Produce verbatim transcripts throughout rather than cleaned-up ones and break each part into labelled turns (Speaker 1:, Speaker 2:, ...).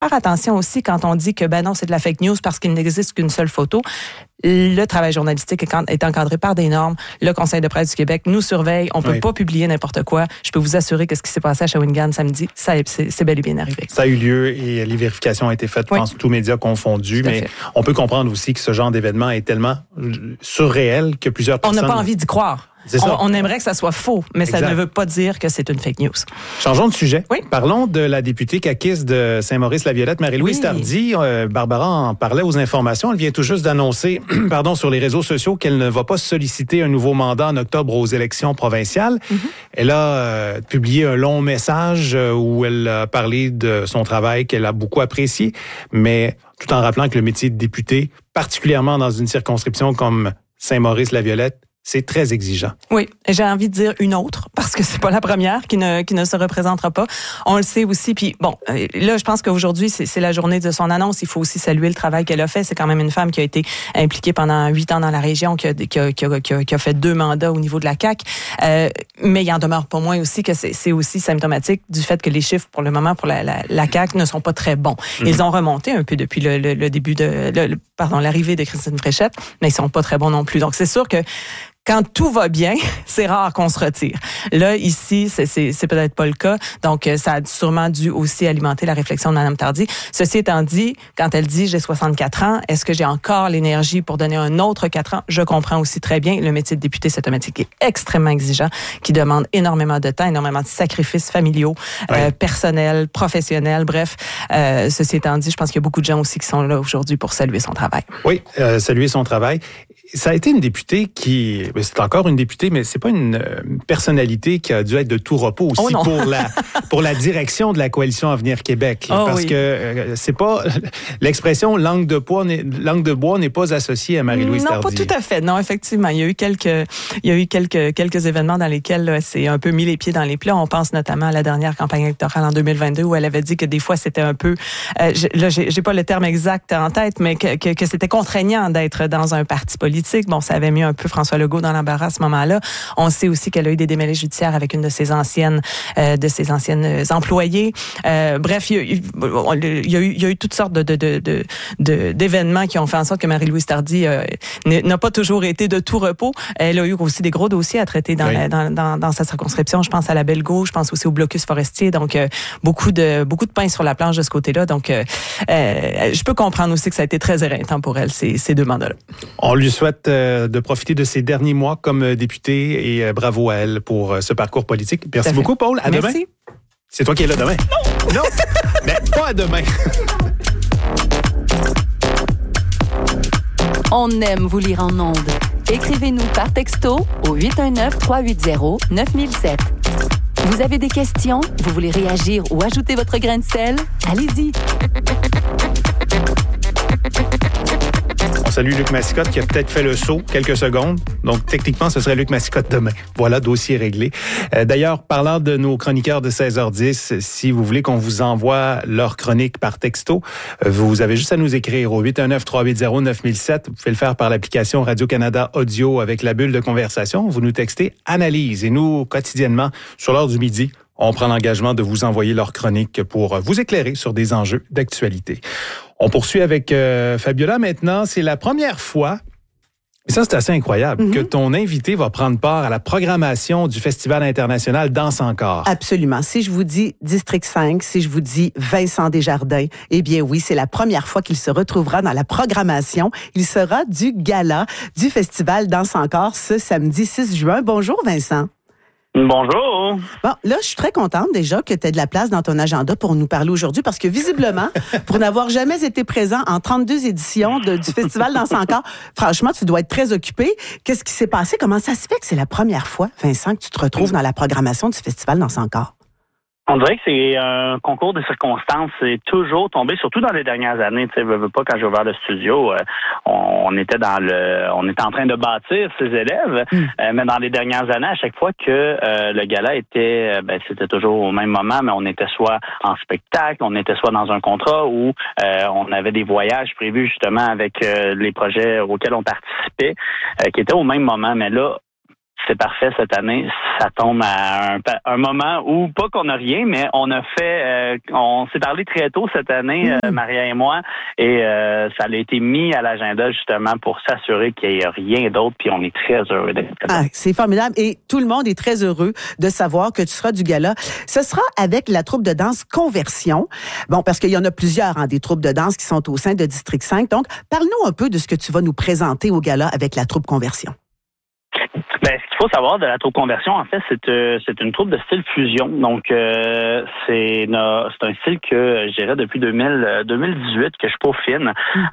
Speaker 1: faire attention aussi quand on dit que ben non, c'est de la fake news parce qu'il n'existe qu'une seule photo. Le travail journalistique est encadré par des normes. Le Conseil de presse du Québec nous surveille. On peut oui. pas publier n'importe quoi. Je peux vous assurer que ce qui s'est passé à Shawinigan samedi, ça, c'est, c'est bel et bien arrivé.
Speaker 2: Ça a eu lieu et les vérifications ont été faites, je oui. pense, tous médias confondus. Mais fait. On peut comprendre aussi que ce genre d'événement est tellement surréel que plusieurs personnes...
Speaker 1: On n'a pas envie d'y croire. On, on aimerait que ça soit faux, mais exact. Ça ne veut pas dire que c'est une fake news.
Speaker 2: Changeons de sujet.
Speaker 1: Oui.
Speaker 2: Parlons de la députée caquiste de Saint-Maurice-la-Violette, Marie-Louise oui. Tardy. Euh, Barbara en parlait aux informations. Elle vient tout juste d'annoncer pardon, sur les réseaux sociaux qu'elle ne va pas solliciter un nouveau mandat en octobre aux élections provinciales. Mm-hmm. Elle a euh, publié un long message où elle a parlé de son travail qu'elle a beaucoup apprécié, mais tout en rappelant que le métier de député, particulièrement dans une circonscription comme Saint-Maurice-la-Violette, c'est très exigeant.
Speaker 1: Oui, j'ai envie de dire une autre, parce que c'est pas la première qui ne qui ne se représentera pas. On le sait aussi, puis bon, là, je pense qu'aujourd'hui, c'est, c'est la journée de son annonce. Il faut aussi saluer le travail qu'elle a fait. C'est quand même une femme qui a été impliquée pendant huit ans dans la région, qui a, qui a, qui a, qui a, qui a fait deux mandats au niveau de la C A Q. Euh, mais il en demeure pas moins aussi que c'est, c'est aussi symptomatique du fait que les chiffres, pour le moment, pour la, la, la C A Q ne sont pas très bons. Mm-hmm. Ils ont remonté un peu depuis le, le, le début de, le, pardon, l'arrivée de Christine Fréchette, mais ils sont pas très bons non plus. Donc, c'est sûr que quand tout va bien, c'est rare qu'on se retire. Là, ici, c'est, c'est, c'est peut-être pas le cas. Donc, ça a sûrement dû aussi alimenter la réflexion de Mme Tardy. Ceci étant dit, quand elle dit « j'ai soixante-quatre ans », est-ce que j'ai encore l'énergie pour donner un autre quatre ans? Je comprends aussi très bien. Le métier de député, c'est un métier qui est extrêmement exigeant, qui demande énormément de temps, énormément de sacrifices familiaux, oui. euh, personnels, professionnels, bref. Euh, ceci étant dit, je pense qu'il y a beaucoup de gens aussi qui sont là aujourd'hui pour saluer son travail.
Speaker 2: Oui, euh, saluer son travail. Ça a été une députée qui, c'est encore une députée, mais c'est pas une personnalité qui a dû être de tout repos aussi oh pour la pour la direction de la coalition Avenir Québec, oh parce oui. que euh, c'est pas l'expression langue de bois, langue de bois n'est pas associée à Marie-Louise Tardy.
Speaker 1: Non, pas tout à fait. Non, effectivement, il y a eu quelques il y a eu quelques quelques événements dans lesquels là, c'est un peu mis les pieds dans les plats. On pense notamment à la dernière campagne électorale en deux mille vingt-deux où elle avait dit que des fois c'était un peu euh, là j'ai, j'ai pas le terme exact en tête, mais que, que que c'était contraignant d'être dans un parti politique. Bon, ça avait mis un peu François Legault dans l'embarras à ce moment-là. On sait aussi qu'elle a eu des démêlés judiciaires avec une de ses anciennes, euh, de ses anciennes employées. Euh, bref, il y, a, il, y a eu, il y a eu toutes sortes de, de, de, de, de, d'événements qui ont fait en sorte que Marie-Louise Tardy euh, n'a pas toujours été de tout repos. Elle a eu aussi des gros dossiers à traiter dans, oui. la, dans, dans, dans sa circonscription. Je pense à la Belle-Gauche, je pense aussi au blocus forestier. Donc, euh, beaucoup de beaucoup de pain sur la planche de ce côté-là. Donc, euh, euh, je peux comprendre aussi que ça a été très éreintant pour elle, ces, ces deux mandats-là.
Speaker 2: On lui souhaite de profiter de ses derniers mois comme députée et bravo à elle pour ce parcours politique. Merci beaucoup, Paul. À
Speaker 1: Merci.
Speaker 2: Demain. C'est toi qui es là demain.
Speaker 1: Non!
Speaker 2: Non! Mais pas à demain.
Speaker 3: On aime vous lire en ondes. Écrivez-nous par texto au huit un neuf, trois huit zéro, neuf mille sept. Vous avez des questions? Vous voulez réagir ou ajouter votre grain de sel? Allez-y!
Speaker 2: On salue Luc Massicotte qui a peut-être fait le saut quelques secondes. Donc, techniquement, ce serait Luc Massicotte demain. Voilà, dossier réglé. Euh, d'ailleurs, parlant de nos chroniqueurs de seize heures dix, si vous voulez qu'on vous envoie leur chronique par texto, euh, vous avez juste à nous écrire au huit un neuf, trois huit zéro, neuf mille sept. Vous pouvez le faire par l'application Radio-Canada Audio avec la bulle de conversation. Vous nous textez « Analyse » et nous, quotidiennement, sur l'heure du midi, on prend l'engagement de vous envoyer leur chronique pour vous éclairer sur des enjeux d'actualité. On poursuit avec euh, Fabiola maintenant. C'est la première fois, et ça c'est assez incroyable, mm-hmm. que ton invité va prendre part à la programmation du Festival international Danse encore.
Speaker 4: Absolument. Si je vous dis District cinq, si je vous dis Vincent Desjardins, eh bien oui, c'est la première fois qu'il se retrouvera dans la programmation. Il sera du gala du Festival Danse encore ce samedi six juin. Bonjour Vincent.
Speaker 5: Bonjour.
Speaker 4: Bon, là, je suis très contente déjà que tu aies de la place dans ton agenda pour nous parler aujourd'hui parce que visiblement, pour n'avoir jamais été présent en trente-deux éditions de, du Festival Danse encore, franchement, tu dois être très occupé. Qu'est-ce qui s'est passé? Comment ça se fait que c'est la première fois, Vincent, que tu te retrouves dans la programmation du Festival Danse encore?
Speaker 5: On dirait que c'est un concours de circonstances. C'est toujours tombé, surtout dans les dernières années. Tu sais, veux, veux pas, quand j'ai ouvert le studio, euh, on, on était dans le, on était en train de bâtir ses élèves. Mm. Euh, mais dans les dernières années, à chaque fois que euh, le gala était, ben c'était toujours au même moment, mais on était soit en spectacle, on était soit dans un contrat ou euh, on avait des voyages prévus justement avec euh, les projets auxquels on participait, euh, qui étaient au même moment. Mais là, c'est parfait cette année. Ça tombe à un, un moment où, pas qu'on n'a rien, mais on a fait, euh, on s'est parlé très tôt cette année, euh, Maria et moi, et euh, ça a été mis à l'agenda justement pour s'assurer qu'il n'y a rien d'autre, puis on est très heureux d'être là.
Speaker 4: Ah, c'est formidable. Et tout le monde est très heureux de savoir que tu seras du gala. Ce sera avec la troupe de danse Conversion. Bon, parce qu'il y en a plusieurs, hein, des troupes de danse qui sont au sein de District cinq. Donc, parle-nous un peu de ce que tu vas nous présenter au gala avec la troupe Conversion.
Speaker 5: Ben, ce qu'il faut savoir de la troupe Conversion, en fait, c'est euh, c'est une troupe de style fusion. Donc, euh, c'est une, c'est un style que je dirais depuis deux mille, deux mille dix-huit que je peaufine.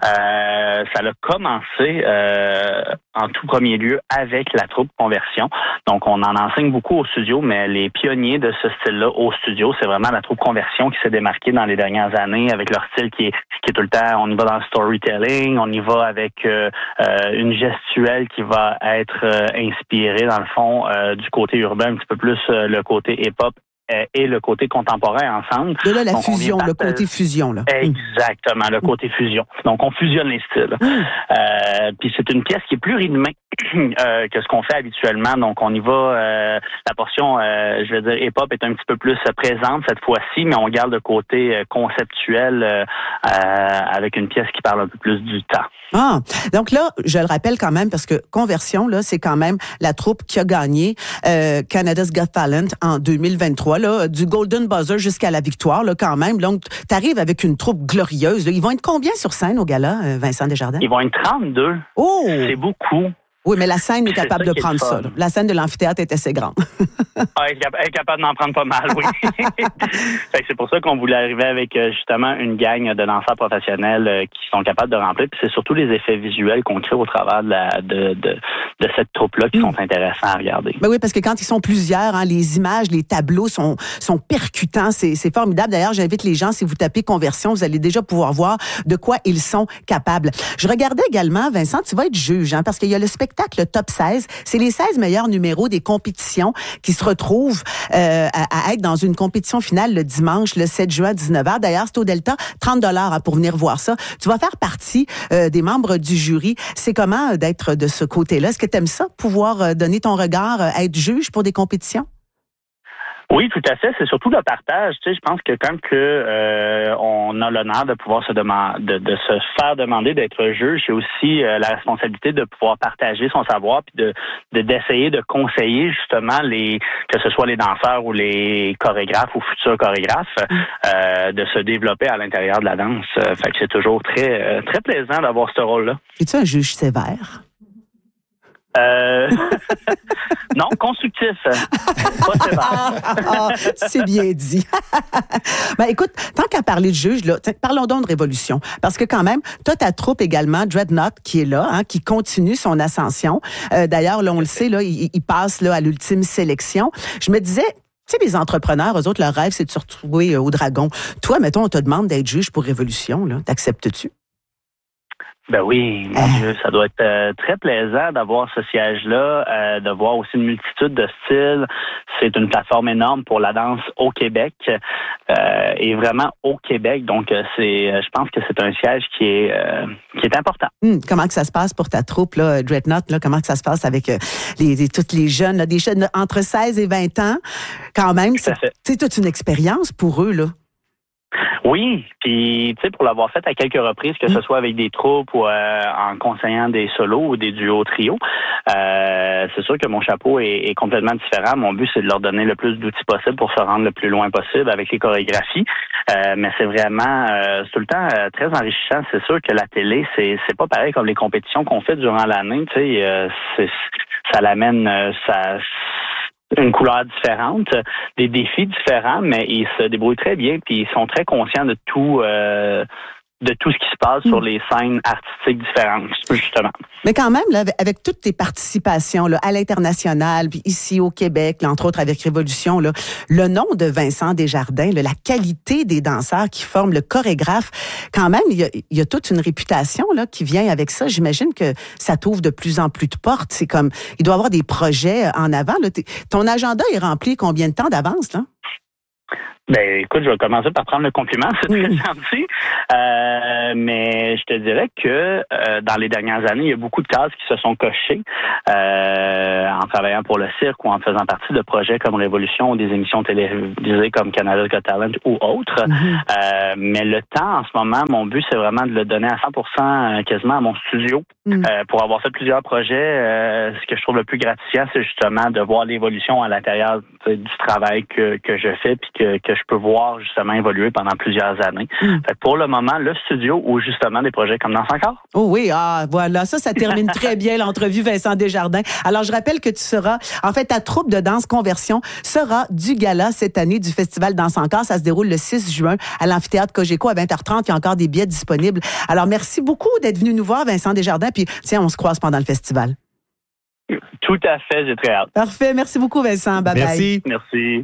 Speaker 5: Euh, ça a commencé euh, en tout premier lieu avec la troupe Conversion. Donc, on en enseigne beaucoup au studio, mais les pionniers de ce style-là au studio, c'est vraiment la troupe Conversion qui s'est démarquée dans les dernières années avec leur style qui est, qui est tout le temps, on y va dans le storytelling, on y va avec euh, euh, une gestuelle qui va être euh, inspirée dans le fond, euh, du côté urbain, un petit peu plus euh, le côté hip-hop euh, et le côté contemporain ensemble.
Speaker 4: De là, la
Speaker 5: Donc,
Speaker 4: fusion, le côté fusion. Là.
Speaker 5: Exactement, le côté fusion. Donc, on fusionne les styles. Mm. Euh, puis, c'est une pièce qui est plus rythmée euh, que ce qu'on fait habituellement. Donc, on y va, euh, la portion, euh, je veux dire, hip-hop est un petit peu plus présente cette fois-ci, mais on garde le côté euh, conceptuel euh, euh, avec une pièce qui parle un peu plus du temps.
Speaker 4: Ah, donc là, je le rappelle quand même, parce que Conversion, là, c'est quand même la troupe qui a gagné euh, Canada's Got Talent en deux mille vingt-trois, là, du Golden Buzzer jusqu'à la victoire, là, quand même. Donc, tu arrives avec une troupe glorieuse. Là. Ils vont être combien sur scène au gala, euh, Vincent Desjardins?
Speaker 5: Ils vont être trente-deux.
Speaker 4: Oh!
Speaker 5: C'est beaucoup.
Speaker 4: Oui, mais la scène est capable
Speaker 5: ça
Speaker 4: de prendre ça. Là. La scène de l'amphithéâtre est assez grande.
Speaker 5: Ah, elle est capable d'en prendre pas mal, oui. Fait que c'est pour ça qu'on voulait arriver avec justement une gang de danseurs professionnels euh, qui sont capables de remplir. Puis c'est surtout les effets visuels qu'on crée au travers de, la, de, de, de cette troupe-là qui mmh. sont intéressants à regarder.
Speaker 4: Ben oui, parce que quand ils sont plusieurs, hein, les images, les tableaux sont, sont percutants. C'est, c'est formidable. D'ailleurs, j'invite les gens, si vous tapez Conversion, vous allez déjà pouvoir voir de quoi ils sont capables. Je regardais également, Vincent, tu vas être juge, hein, parce qu'il y a le spectacle le top seize, c'est les seize meilleurs numéros des compétitions qui se retrouvent euh, à, à être dans une compétition finale le dimanche, le sept juin à dix-neuf heures. D'ailleurs, c'est au Delta, trente dollars hein, pour venir voir ça. Tu vas faire partie euh, des membres du jury. C'est comment euh, d'être de ce côté-là? Est-ce que tu aimes ça, pouvoir euh, donner ton regard, euh, être juge pour des compétitions?
Speaker 5: Oui, tout à fait. C'est surtout le partage. Tu sais, je pense que quand que euh, on a l'honneur de pouvoir se demander, de, de se faire demander d'être juge, c'est aussi euh, la responsabilité de pouvoir partager son savoir puis de, de d'essayer de conseiller justement les que ce soit les danseurs ou les chorégraphes ou futurs chorégraphes euh, de se développer à l'intérieur de la danse. Fait que c'est toujours très euh, très plaisant d'avoir ce rôle-là.
Speaker 4: Es-tu un juge sévère?
Speaker 5: Euh... non, constructif. Pas sévère.
Speaker 4: C'est bien dit. Ben, écoute, tant qu'à parler de juge, là, parlons donc de révolution. Parce que quand même, tu as ta troupe également, Dreadnought, qui est là, hein, qui continue son ascension. Euh, d'ailleurs, là, on le sait, là, il, il passe là, à l'ultime sélection. Je me disais, tu sais, les entrepreneurs, eux autres, leur rêve, c'est de se retrouver au Dragon. Toi, mettons, on te demande d'être juge pour Révolution. Là. T'acceptes-tu?
Speaker 5: Ben oui, mon
Speaker 4: euh.
Speaker 5: Dieu, ça doit être euh, très plaisant d'avoir ce siège-là, euh, de voir aussi une multitude de styles. C'est une plateforme énorme pour la danse au Québec euh, et vraiment au Québec. Donc, euh, c'est, je pense que c'est un siège qui est euh, qui est important.
Speaker 4: Hum, comment que ça se passe pour ta troupe, là, Dreadnought? Là, comment que ça se passe avec euh, les, les tous les jeunes, là, des jeunes entre seize et vingt ans? Quand même, c'est, c'est toute une expérience pour eux, là.
Speaker 5: Oui, puis tu sais, pour l'avoir fait à quelques reprises, que ce soit avec des troupes ou euh, en conseillant des solos ou des duos trios, euh, c'est sûr que mon chapeau est, est complètement différent. Mon but, c'est de leur donner le plus d'outils possible pour se rendre le plus loin possible avec les chorégraphies. Euh, mais c'est vraiment euh, c'est tout le temps euh, très enrichissant. C'est sûr que la télé, c'est c'est pas pareil comme les compétitions qu'on fait durant l'année. Tu sais, euh, c'est, ça l'amène, euh, ça. une couleur différente, des défis différents, mais ils se débrouillent très bien puis ils sont très conscients de tout euh, de tout ce qui se passe mmh. sur les scènes artistiques différentes, justement.
Speaker 4: Mais quand même, là, avec toutes tes participations là, à l'international, puis ici au Québec, là, entre autres avec Révolution, là, le nom de Vincent Desjardins, là, la qualité des danseurs qui forment le chorégraphe, quand même, il y a, il y a toute une réputation là, qui vient avec ça. J'imagine que ça t'ouvre de plus en plus de portes. C'est comme, il doit y avoir des projets en avant. Là. Ton agenda est rempli combien de temps d'avance, là?
Speaker 5: Ben, écoute, je vais commencer par prendre le compliment, c'est très gentil. Euh, mais je te dirais que euh, dans les dernières années, il y a beaucoup de cases qui se sont cochées euh, en travaillant pour le cirque ou en faisant partie de projets comme Révolution ou des émissions télévisées comme Canada's Got Talent ou autres. Mm-hmm. Euh, mais le temps, en ce moment, mon but, c'est vraiment de le donner à cent pour cent quasiment à mon studio. Mm. Euh, pour avoir fait plusieurs projets, euh, ce que je trouve le plus gratifiant, c'est justement de voir l'évolution à l'intérieur du travail que, que je fais puis que, que je peux voir justement évoluer pendant plusieurs années. Mm. Fait que pour le moment, le studio ou justement des projets comme Danse encore.
Speaker 4: Oh oui, ah voilà, ça, ça termine très bien l'entrevue Vincent Desjardins. Alors, je rappelle que tu seras, en fait, ta troupe de danse conversion sera du gala cette année du Festival Danse encore. Ça se déroule le six juin à l'amphithéâtre Cogeco à vingt heures trente. Il y a encore des billets disponibles. Alors, merci beaucoup d'être venu nous voir, Vincent Desjardins. Puis, tiens, on se croise pendant le festival.
Speaker 5: Tout à fait, j'ai très hâte.
Speaker 4: Parfait. Merci beaucoup, Vincent. Bye-bye.
Speaker 2: Merci.
Speaker 5: Merci.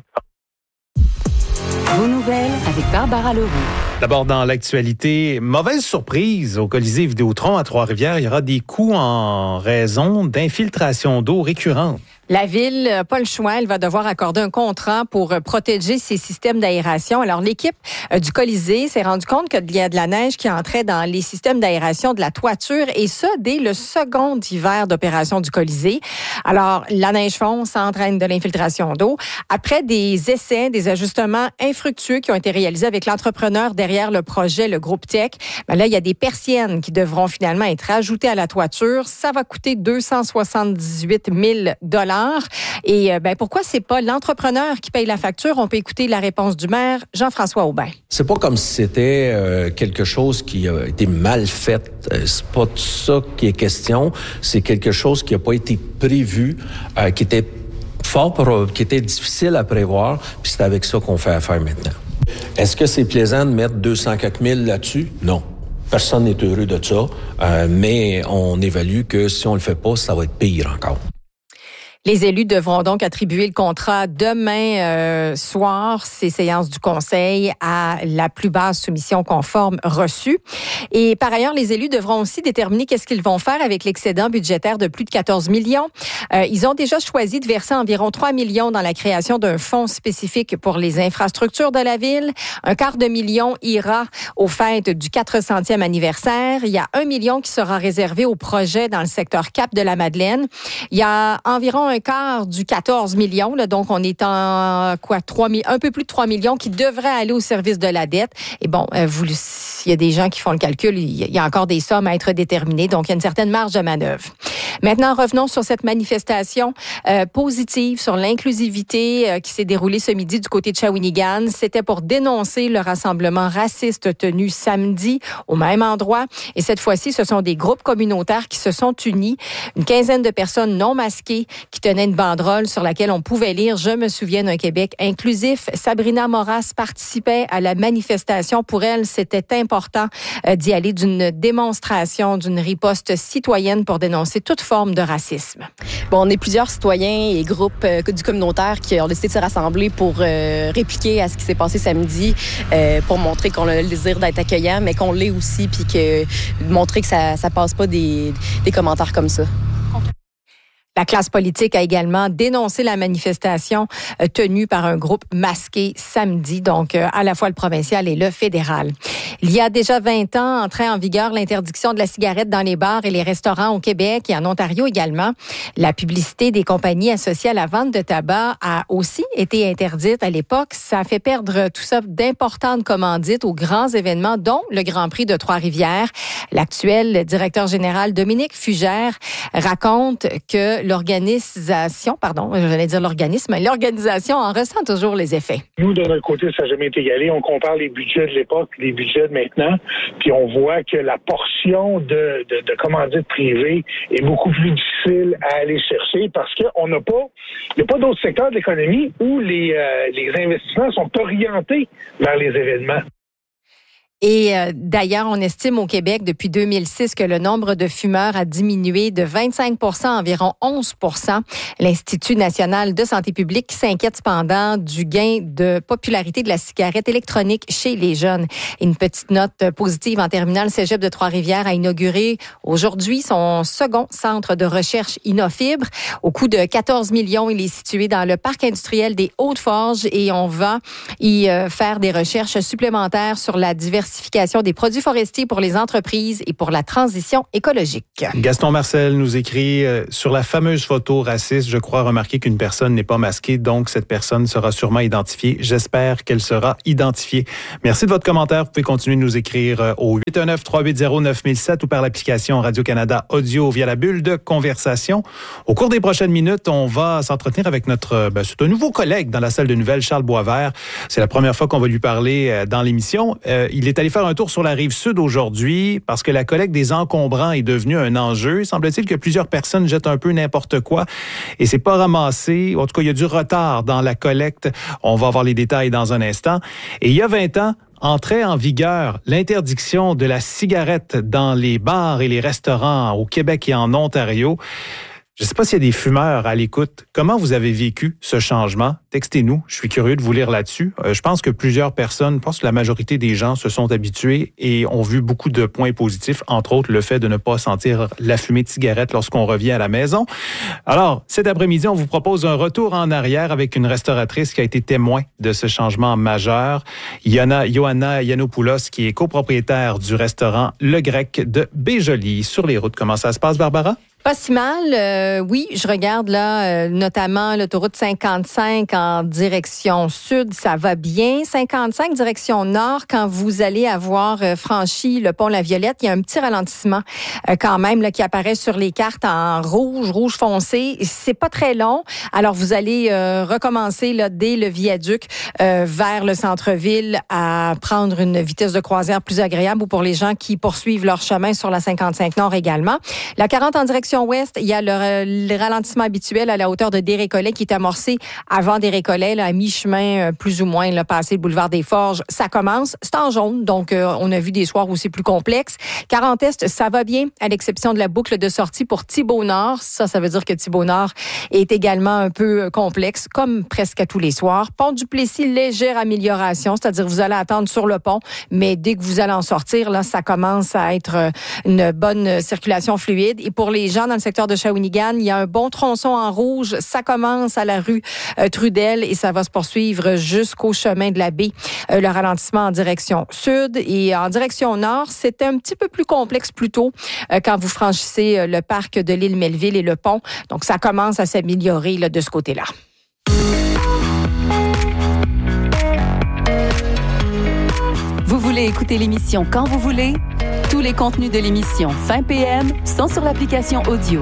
Speaker 3: Vos nouvelles avec Barbara Leroux.
Speaker 2: D'abord, dans l'actualité, mauvaise surprise au Colisée Vidéotron à Trois-Rivières. Il y aura des coûts en raison d'infiltration d'eau récurrente.
Speaker 6: La Ville n'a pas le choix. Elle va devoir accorder un contrat pour protéger ses systèmes d'aération. Alors, l'équipe du Colisée s'est rendue compte qu'il y a de la neige qui entrait dans les systèmes d'aération de la toiture, et ça, dès le second hiver d'opération du Colisée. Alors, la neige fond, ça entraîne de l'infiltration d'eau. Après des essais, des ajustements infructueux qui ont été réalisés avec l'entrepreneur derrière le projet, le groupe Tech, ben là, il y a des persiennes qui devront finalement être ajoutées à la toiture. Ça va coûter deux cent soixante-dix-huit mille dollars. Et ben, pourquoi c'est pas l'entrepreneur qui paye la facture? On peut écouter la réponse du maire, Jean-François Aubin.
Speaker 7: C'est pas comme si c'était euh, quelque chose qui a été mal fait. C'est pas de ça qui est question. C'est quelque chose qui a pas été prévu, euh, qui était fort, pour, qui était difficile à prévoir. Puis c'est avec ça qu'on fait affaire maintenant. Est-ce que c'est plaisant de mettre deux cents quelques mille là-dessus? Non. Personne n'est heureux de ça. Euh, mais on évalue que si on le fait pas, ça va être pire encore.
Speaker 6: Les élus devront donc attribuer le contrat demain euh, soir, ces séances du Conseil, à la plus basse soumission conforme reçue. Et par ailleurs, les élus devront aussi déterminer qu'est-ce qu'ils vont faire avec l'excédent budgétaire de plus de quatorze millions. Euh, ils ont déjà choisi de verser environ trois millions dans la création d'un fonds spécifique pour les infrastructures de la ville. Un quart de million ira aux fêtes du quatre centième anniversaire. Il y a un million qui sera réservé aux projets dans le secteur Cap de la Madeleine. Il y a environ un quart du quatorze millions, là, donc on est en quoi, trois, un peu plus de trois millions qui devraient aller au service de la dette. Et bon, euh, vous, il y a des gens qui font le calcul, il y a encore des sommes à être déterminées, donc il y a une certaine marge de manœuvre. Maintenant, revenons sur cette manifestation euh, positive sur l'inclusivité euh, qui s'est déroulée ce midi du côté de Shawinigan. C'était pour dénoncer le rassemblement raciste tenu samedi au même endroit. Et cette fois-ci, ce sont des groupes communautaires qui se sont unis. Une quinzaine de personnes non masquées qui tenaient une banderole sur laquelle on pouvait lire « Je me souviens d'un Québec inclusif ». Sabrina Moras participait à la manifestation. Pour elle, c'était important euh, d'y aller d'une démonstration, d'une riposte citoyenne pour dénoncer toute forme de racisme.
Speaker 8: Bon, on est plusieurs citoyens et groupes euh, du communautaire qui ont décidé de se rassembler pour euh, répliquer à ce qui s'est passé samedi, euh, pour montrer qu'on a le désir d'être accueillant, mais qu'on l'est aussi, puis que montrer que ça ça passe pas des, des commentaires comme ça.
Speaker 6: La classe politique a également dénoncé la manifestation euh, tenue par un groupe masqué samedi, donc euh, à la fois le provincial et le fédéral. Il y a déjà vingt ans, entrait en vigueur l'interdiction de la cigarette dans les bars et les restaurants au Québec et en Ontario également. La publicité des compagnies associées à la vente de tabac a aussi été interdite à l'époque. Ça a fait perdre tout ça d'importantes commandites aux grands événements, dont le Grand Prix de Trois-Rivières. L'actuel directeur général Dominique Fugère raconte que l'organisation, pardon, j'allais dire l'organisme, l'organisation en ressent toujours les effets.
Speaker 9: Nous, de notre côté, ça n'a jamais été égalé. On compare les budgets de l'époque et les budgets de maintenant, puis on voit que la portion de, de, de commandites privées est beaucoup plus difficile à aller chercher parce qu'on n'a pas, il n'y a pas d'autres secteurs de l'économie où les, euh, les investissements sont orientés vers les événements.
Speaker 6: Et euh, d'ailleurs, on estime au Québec depuis deux mille six que le nombre de fumeurs a diminué de vingt-cinq pour cent à environ onze pour cent. L'Institut national de santé publique s'inquiète cependant du gain de popularité de la cigarette électronique chez les jeunes. Une petite note positive en terminale, le Cégep de Trois-Rivières a inauguré aujourd'hui son second centre de recherche Innofibre. Au coût de quatorze millions, il est situé dans le parc industriel des Hautes-Forges et on va y euh, faire des recherches supplémentaires sur la diversification des produits forestiers pour les entreprises et pour la transition écologique.
Speaker 2: Gaston Marcel nous écrit euh, sur la fameuse photo raciste, je crois remarquer qu'une personne n'est pas masquée, donc cette personne sera sûrement identifiée. J'espère qu'elle sera identifiée. Merci de votre commentaire. Vous pouvez continuer de nous écrire euh, au huit un neuf, trois huit zéro, neuf mille sept ou par l'application Radio-Canada Audio via la bulle de conversation. Au cours des prochaines minutes, on va s'entretenir avec notre, ben, c'est un nouveau collègue dans la salle de nouvelles, Charles Boisvert. C'est la première fois qu'on va lui parler euh, dans l'émission. Euh, il est allé faire un tour sur la rive sud aujourd'hui parce que la collecte des encombrants est devenue un enjeu. Semble-t-il que plusieurs personnes jettent un peu n'importe quoi et c'est pas ramassé. En tout cas, il y a du retard dans la collecte. On va avoir les détails dans un instant. Et il y a vingt ans, entrait en vigueur l'interdiction de la cigarette dans les bars et les restaurants au Québec et en Ontario. Je ne sais pas s'il y a des fumeurs à l'écoute. Comment vous avez vécu ce changement? Textez-nous. Je suis curieux de vous lire là-dessus. Euh, je pense que plusieurs personnes, je pense que la majorité des gens se sont habitués et ont vu beaucoup de points positifs, entre autres le fait de ne pas sentir la fumée de cigarette lorsqu'on revient à la maison. Alors, cet après-midi, on vous propose un retour en arrière avec une restauratrice qui a été témoin de ce changement majeur. Yana, Ioanna Yiannopoulos, qui est copropriétaire du restaurant Le Grec de Béjoly. Sur les routes, comment ça se passe, Barbara?
Speaker 6: Pas si mal. Euh, oui, je regarde là, euh, notamment l'autoroute cinquante-cinq en direction sud, ça va bien. cinquante-cinq direction nord, quand vous allez avoir euh, franchi le pont La Violette, il y a un petit ralentissement euh, quand même là, qui apparaît sur les cartes en rouge, rouge foncé. C'est pas très long. Alors, vous allez euh, recommencer là, dès le viaduc euh, vers le centre-ville à prendre une vitesse de croisière plus agréable ou pour les gens qui poursuivent leur chemin sur la cinquante-cinq nord également. La quarante en direction ouest, il y a le, le ralentissement habituel à la hauteur de Desrécollets qui est amorcé avant Desrécollets, là, à mi-chemin, plus ou moins, là, passé le boulevard des Forges. Ça commence. C'est en jaune, donc euh, on a vu des soirs où c'est plus complexe. quarante est, ça va bien, à l'exception de la boucle de sortie pour Thibault-Nord. Ça, ça veut dire que Thibault-Nord est également un peu complexe, comme presque à tous les soirs. Pont-du-Plessis, légère amélioration, c'est-à-dire vous allez attendre sur le pont, mais dès que vous allez en sortir, là, ça commence à être une bonne circulation fluide. Et pour les gens dans le secteur de Shawinigan, il y a un bon tronçon en rouge. Ça commence à la rue euh, Trudel et ça va se poursuivre jusqu'au chemin de la baie. Euh, le ralentissement en direction sud et en direction nord, c'est un petit peu plus complexe plus tôt euh, quand vous franchissez euh, le parc de l'île Melville et le pont. Donc, ça commence à s'améliorer là, de ce côté-là.
Speaker 3: Vous voulez écouter l'émission quand vous voulez? Tous les contenus de l'émission Fin P M sont sur l'application audio.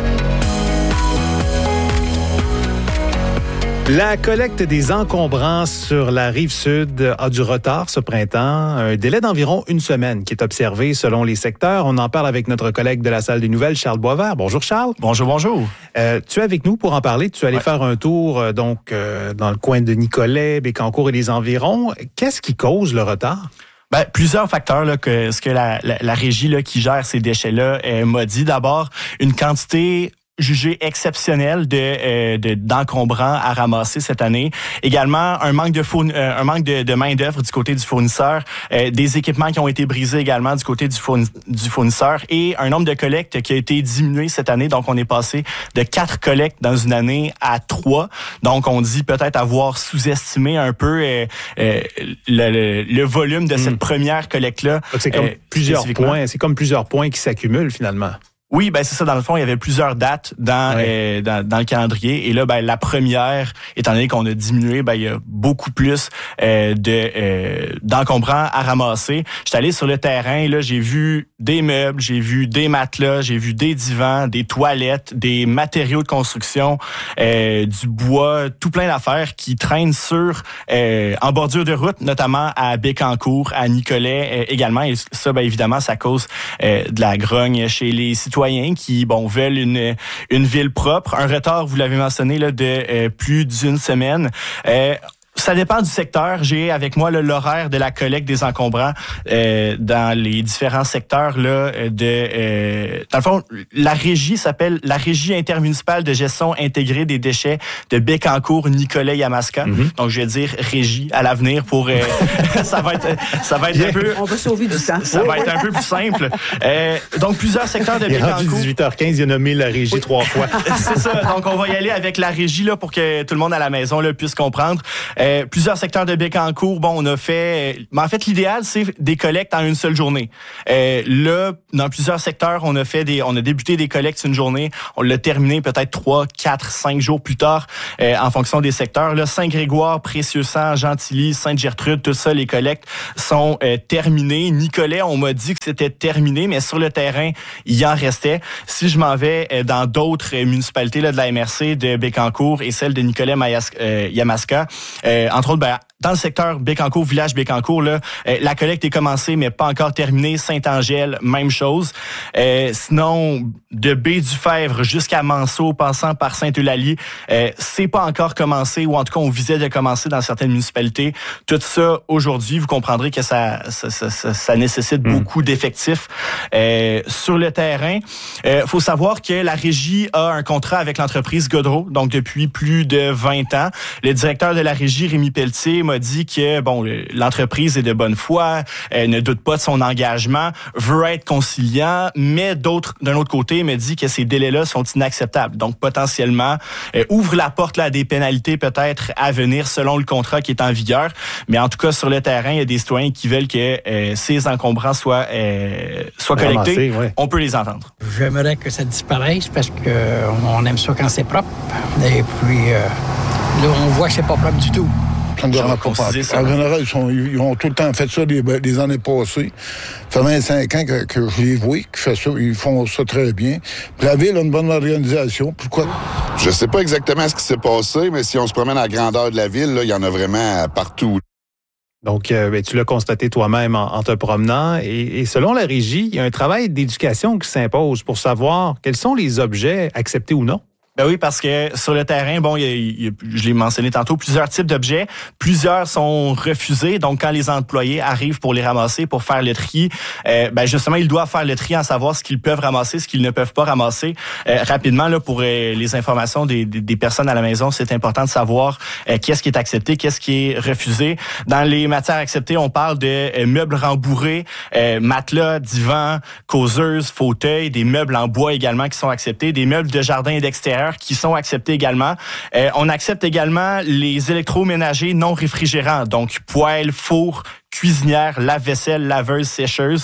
Speaker 2: La collecte des encombrants sur la rive sud a du retard ce printemps. Un délai d'environ une semaine qui est observé selon les secteurs. On en parle avec notre collègue de la salle des nouvelles, Charles Boisvert. Bonjour Charles.
Speaker 10: Bonjour, bonjour.
Speaker 2: Euh, tu es avec nous pour en parler. Tu es allé
Speaker 10: ouais.
Speaker 2: faire un tour euh, donc euh, dans le coin de Nicolet, Bécancour et les environs. Qu'est-ce qui cause le retard?
Speaker 10: Ben, plusieurs facteurs là, que ce que la, la, la régie là, qui gère ces déchets-là euh, m'a dit. D'abord, une quantité jugé exceptionnel de, euh, de d'encombrants à ramasser cette année. Également, un manque de fourn- euh, un manque de, de main d'œuvre du côté du fournisseur, euh, des équipements qui ont été brisés également du côté du, fourn- du fournisseur et un nombre de collectes qui a été diminué cette année. Donc, on est passé de quatre collectes dans une année à trois. Donc, on dit peut-être avoir sous-estimé un peu euh, euh, le, le, le volume de mmh. cette première collecte-là.
Speaker 2: Donc, c'est comme euh, plusieurs points. C'est comme plusieurs points qui s'accumulent finalement.
Speaker 10: Oui, ben c'est ça. Dans le fond, il y avait plusieurs dates dans ouais. euh, dans, dans le calendrier. Et là, ben la première, étant donné qu'on a diminué, ben il y a beaucoup plus euh, de euh, d'encombrants à ramasser. J'étais allé sur le terrain. Là, j'ai vu des meubles, j'ai vu des matelas, j'ai vu des divans, des toilettes, des matériaux de construction, euh, du bois, tout plein d'affaires qui traînent sur euh, en bordure de route, notamment à Bécancour, à Nicolet euh, également. Et ça, ben évidemment, ça cause euh, de la grogne chez les citoyens qui bon veulent une une ville propre. Un retard, vous l'avez mentionné là, de euh, plus d'une semaine. Euh, Ça dépend du secteur. J'ai avec moi là, l'horaire de la collecte des encombrants euh, dans les différents secteurs là, de... Euh, dans le fond, la régie s'appelle la Régie intermunicipale de gestion intégrée des déchets de Bécancour, Nicolet, Yamaska. Mm-hmm. Donc, je vais dire régie à l'avenir pour... Euh, ça va être, ça va être un peu...
Speaker 4: On va sauver du temps.
Speaker 10: Ça va être un peu plus simple. Euh, donc, plusieurs secteurs de
Speaker 2: il est
Speaker 10: Bécancour...
Speaker 2: rendu dix-huit heures quinze, il a nommé la régie oui. trois fois.
Speaker 10: C'est ça. Donc, on va y aller avec la régie là, pour que tout le monde à la maison là, puisse comprendre. Euh, Euh, plusieurs secteurs de Bécancour, bon, on a fait... Euh, mais en fait, l'idéal, c'est des collectes en une seule journée. Euh, là, dans plusieurs secteurs, on a fait des... On a débuté des collectes une journée. On l'a terminé peut-être trois, quatre, cinq jours plus tard, euh, en fonction des secteurs. Là, Saint-Grégoire, Précieux-Sang, Gentilly, Sainte-Gertrude, tout ça, les collectes sont euh, terminées. Nicolet, on m'a dit que c'était terminé, mais sur le terrain, il en restait. Si je m'en vais euh, dans d'autres euh, municipalités là, de la M R C, de Bécancour et celle de Nicolet-Yamaska, euh, Euh, entre autres, ben, dans le secteur Bécancour, village Bécancour, là, euh, la collecte est commencée, mais pas encore terminée. Saint-Angèle, même chose. Euh, sinon, de Baie-du-Fèvre jusqu'à Manceau, passant par Saint-Eulalie, euh, c'est pas encore commencé, ou en tout cas, on visait de commencer dans certaines municipalités. Tout ça, aujourd'hui, vous comprendrez que ça, ça, ça, ça, ça nécessite mmh. beaucoup d'effectifs euh, sur le terrain. Euh, faut savoir que la régie a un contrat avec l'entreprise Godreau, donc depuis plus de vingt ans. Le directeur de la régie, Rémi Pelletier, m'a dit que bon, l'entreprise est de bonne foi, elle ne doute pas de son engagement, veut être conciliant, mais d'autres, d'un autre côté, me dit que ces délais-là sont inacceptables. Donc, potentiellement, euh, ouvre la porte là, à des pénalités peut-être à venir selon le contrat qui est en vigueur. Mais en tout cas, sur le terrain, il y a des citoyens qui veulent que euh, ces encombrants soient, euh, soient collectés. Ouais. On peut les entendre.
Speaker 11: J'aimerais que ça disparaisse parce que on aime ça quand c'est propre. Et puis, euh, là, on voit que c'est pas propre du tout.
Speaker 12: En général, ils, sont, ils ont tout le temps fait ça les, les années passées. Ça fait vingt-cinq ans que, que je les vois, qui fait ça, ils font ça très bien. Puis la ville a une bonne organisation. Pourquoi?
Speaker 13: Je sais pas exactement ce qui s'est passé, mais si on se promène à la grandeur de la ville, là, il y en a vraiment partout.
Speaker 2: Donc, euh, ben, tu l'as constaté toi-même en, en te promenant. Et, et selon la régie, il y a un travail d'éducation qui s'impose pour savoir quels sont les objets acceptés ou non.
Speaker 10: Ben oui, parce que sur le terrain, bon, il y a, il y a, je l'ai mentionné tantôt, plusieurs types d'objets. Plusieurs sont refusés. Donc, quand les employés arrivent pour les ramasser, pour faire le tri, euh, ben justement, ils doivent faire le tri en savoir ce qu'ils peuvent ramasser, ce qu'ils ne peuvent pas ramasser. Euh, rapidement, là, pour euh, les informations des, des, des personnes à la maison, c'est important de savoir euh, qu'est-ce qui est accepté, qu'est-ce qui est refusé. Dans les matières acceptées, on parle de euh, meubles rembourrés, euh, matelas, divans, causeuses, fauteuils, des meubles en bois également qui sont acceptés, des meubles de jardin et d'extérieur qui sont acceptés également. Euh, on accepte également les électroménagers non réfrigérants, donc poêles, fours, cuisinière, lave-vaisselle, laveuse, sécheuse.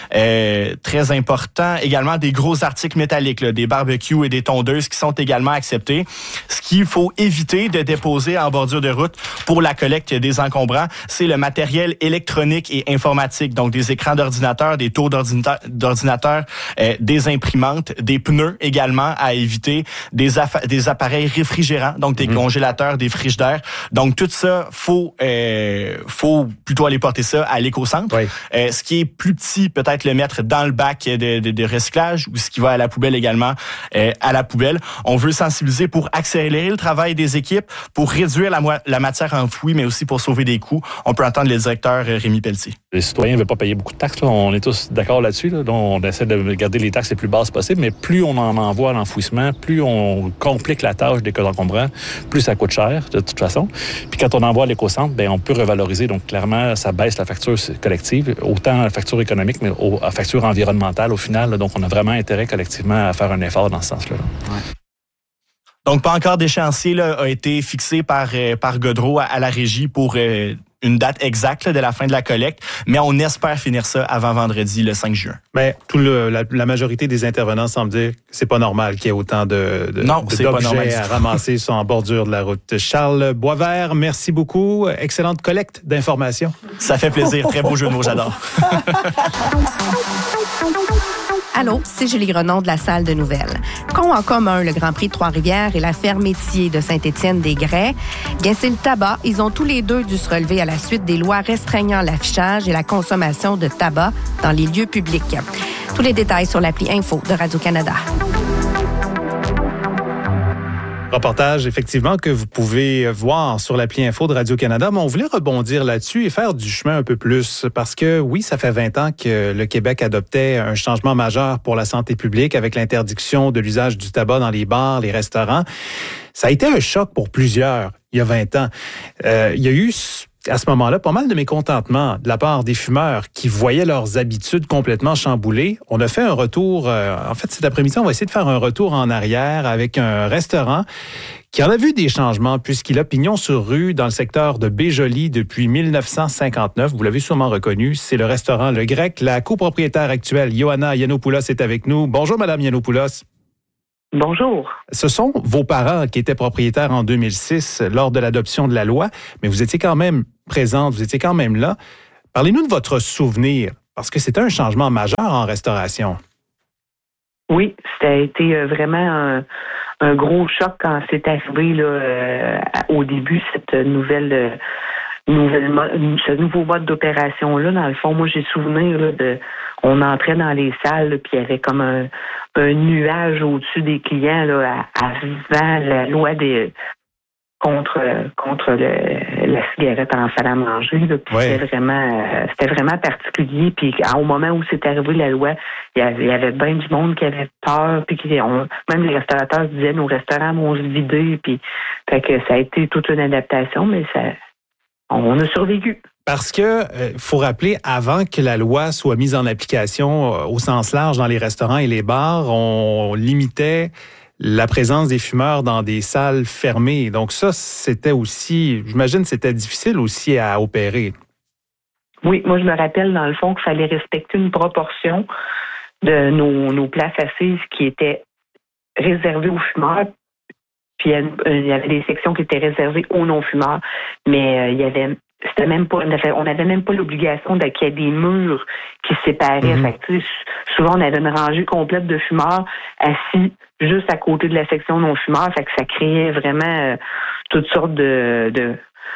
Speaker 10: Euh, très important. Également des gros articles métalliques, là, des barbecues et des tondeuses qui sont également acceptés. Ce qu'il faut éviter de déposer en bordure de route pour la collecte des encombrants, c'est le matériel électronique et informatique. Donc des écrans d'ordinateur, des tours d'ordinateur, d'ordinateur euh, des imprimantes, des pneus également à éviter, des, aff- des appareils réfrigérants, donc des mmh. congélateurs, des frigidaires. Donc tout ça, faut, euh, faut plutôt aller porter ça à l'éco-centre. Oui. Euh, ce qui est plus petit, peut-être le mettre dans le bac de, de, de recyclage ou ce qui va à la poubelle également, euh, à la poubelle. On veut sensibiliser pour accélérer le travail des équipes, pour réduire la, mo- la matière enfouie, mais aussi pour sauver des coûts. On peut entendre le directeur euh, Rémi Pelletier.
Speaker 14: Les citoyens ne veulent pas payer beaucoup de taxes. Là. On est tous d'accord là-dessus. Là. Donc, on essaie de garder les taxes les plus basses possibles, mais plus on en envoie à l'enfouissement, plus on complique la tâche des encombrants, plus ça coûte cher, de toute façon. Puis quand on envoie à l'éco-centre, ben, on peut revaloriser. Donc, clairement, ça baisse la facture collective, autant la facture économique, mais la facture environnementale au final. Là, donc, on a vraiment intérêt collectivement à faire un effort dans ce sens-là. Ouais.
Speaker 10: Donc, pas encore d'échéancier là, a été fixé par, euh, par Godreau à, à la régie pour euh, une date exacte là, de la fin de la collecte, mais on espère finir ça avant vendredi, le cinq juin.
Speaker 2: Mais tout le, la, la majorité des intervenants semblent dire que c'est pas normal qu'il y ait autant de, de,
Speaker 10: non,
Speaker 2: de,
Speaker 10: c'est
Speaker 2: d'objets
Speaker 10: pas normal
Speaker 2: à ramasser sur en bordure de la route. Charles Boisvert, merci beaucoup. Excellente collecte d'informations.
Speaker 10: Ça fait plaisir. Très beau jeu de mots, j'adore.
Speaker 15: Allô, c'est Julie Grenon de la salle de nouvelles. Qu'ont en commun le Grand Prix de Trois-Rivières et la ferme Métier de Saint-Étienne-des-Grès? Bien, c'est le tabac. Ils ont tous les deux dû se relever à la suite des lois restreignant l'affichage et la consommation de tabac dans les lieux publics. Tous les détails sur l'appli Info de Radio-Canada.
Speaker 2: Reportage, effectivement, que vous pouvez voir sur l'appli Info de Radio-Canada, mais on voulait rebondir là-dessus et faire du chemin un peu plus, parce que oui, ça fait vingt ans que le Québec adoptait un changement majeur pour la santé publique avec l'interdiction de l'usage du tabac dans les bars, les restaurants. Ça a été un choc pour plusieurs il y a vingt ans. Euh, il y a eu à ce moment-là pas mal de mécontentement de la part des fumeurs qui voyaient leurs habitudes complètement chamboulées. On a fait un retour, euh, en fait cet après-midi, on va essayer de faire un retour en arrière avec un restaurant qui en a vu des changements puisqu'il a pignon sur rue dans le secteur de Baie-Jolie depuis dix-neuf cent cinquante-neuf. Vous l'avez sûrement reconnu, c'est le restaurant Le Grec. La copropriétaire actuelle, Ioanna Yiannopoulos, est avec nous. Bonjour Madame Yiannopoulos.
Speaker 16: Bonjour.
Speaker 2: Ce sont vos parents qui étaient propriétaires en deux mille six lors de l'adoption de la loi, mais vous étiez quand même présente, vous étiez quand même là. Parlez-nous de votre souvenir, parce que c'était un changement majeur en restauration.
Speaker 16: Oui, ça a été vraiment un, un gros choc quand c'est arrivé là, euh, au début, cette nouvelle... Euh, Nouvelle, ce nouveau mode d'opération-là, dans le fond, moi, j'ai souvenir là, de... On entrait dans les salles, puis il y avait comme un, un nuage au-dessus des clients là, avant la loi des contre contre le, la cigarette en salle à manger. Là, puis ouais. C'était vraiment euh, c'était vraiment particulier. Puis au moment où c'est arrivé la loi, il y avait, il y avait bien du monde qui avait peur, puis qui on, même les restaurateurs disaient nos restaurants vont se vider, puis fait que ça a été toute une adaptation, mais ça on a survécu.
Speaker 2: Parce que euh, faut rappeler, avant que la loi soit mise en application euh, au sens large dans les restaurants et les bars, on limitait la présence des fumeurs dans des salles fermées. Donc ça, c'était aussi, j'imagine, c'était difficile aussi à opérer.
Speaker 16: Oui, moi je me rappelle dans le fond qu'il fallait respecter une proportion de nos, nos places assises qui étaient réservées aux fumeurs. Puis il y avait des sections qui étaient réservées aux non-fumeurs, mais euh, il y avait, c'était même pas, on n'avait même pas l'obligation de, qu'il y ait des murs qui séparaient. Mm-hmm. Fait que, souvent on avait une rangée complète de fumeurs assis juste à côté de la section non-fumeurs, fait que ça créait vraiment euh, toutes sortes de de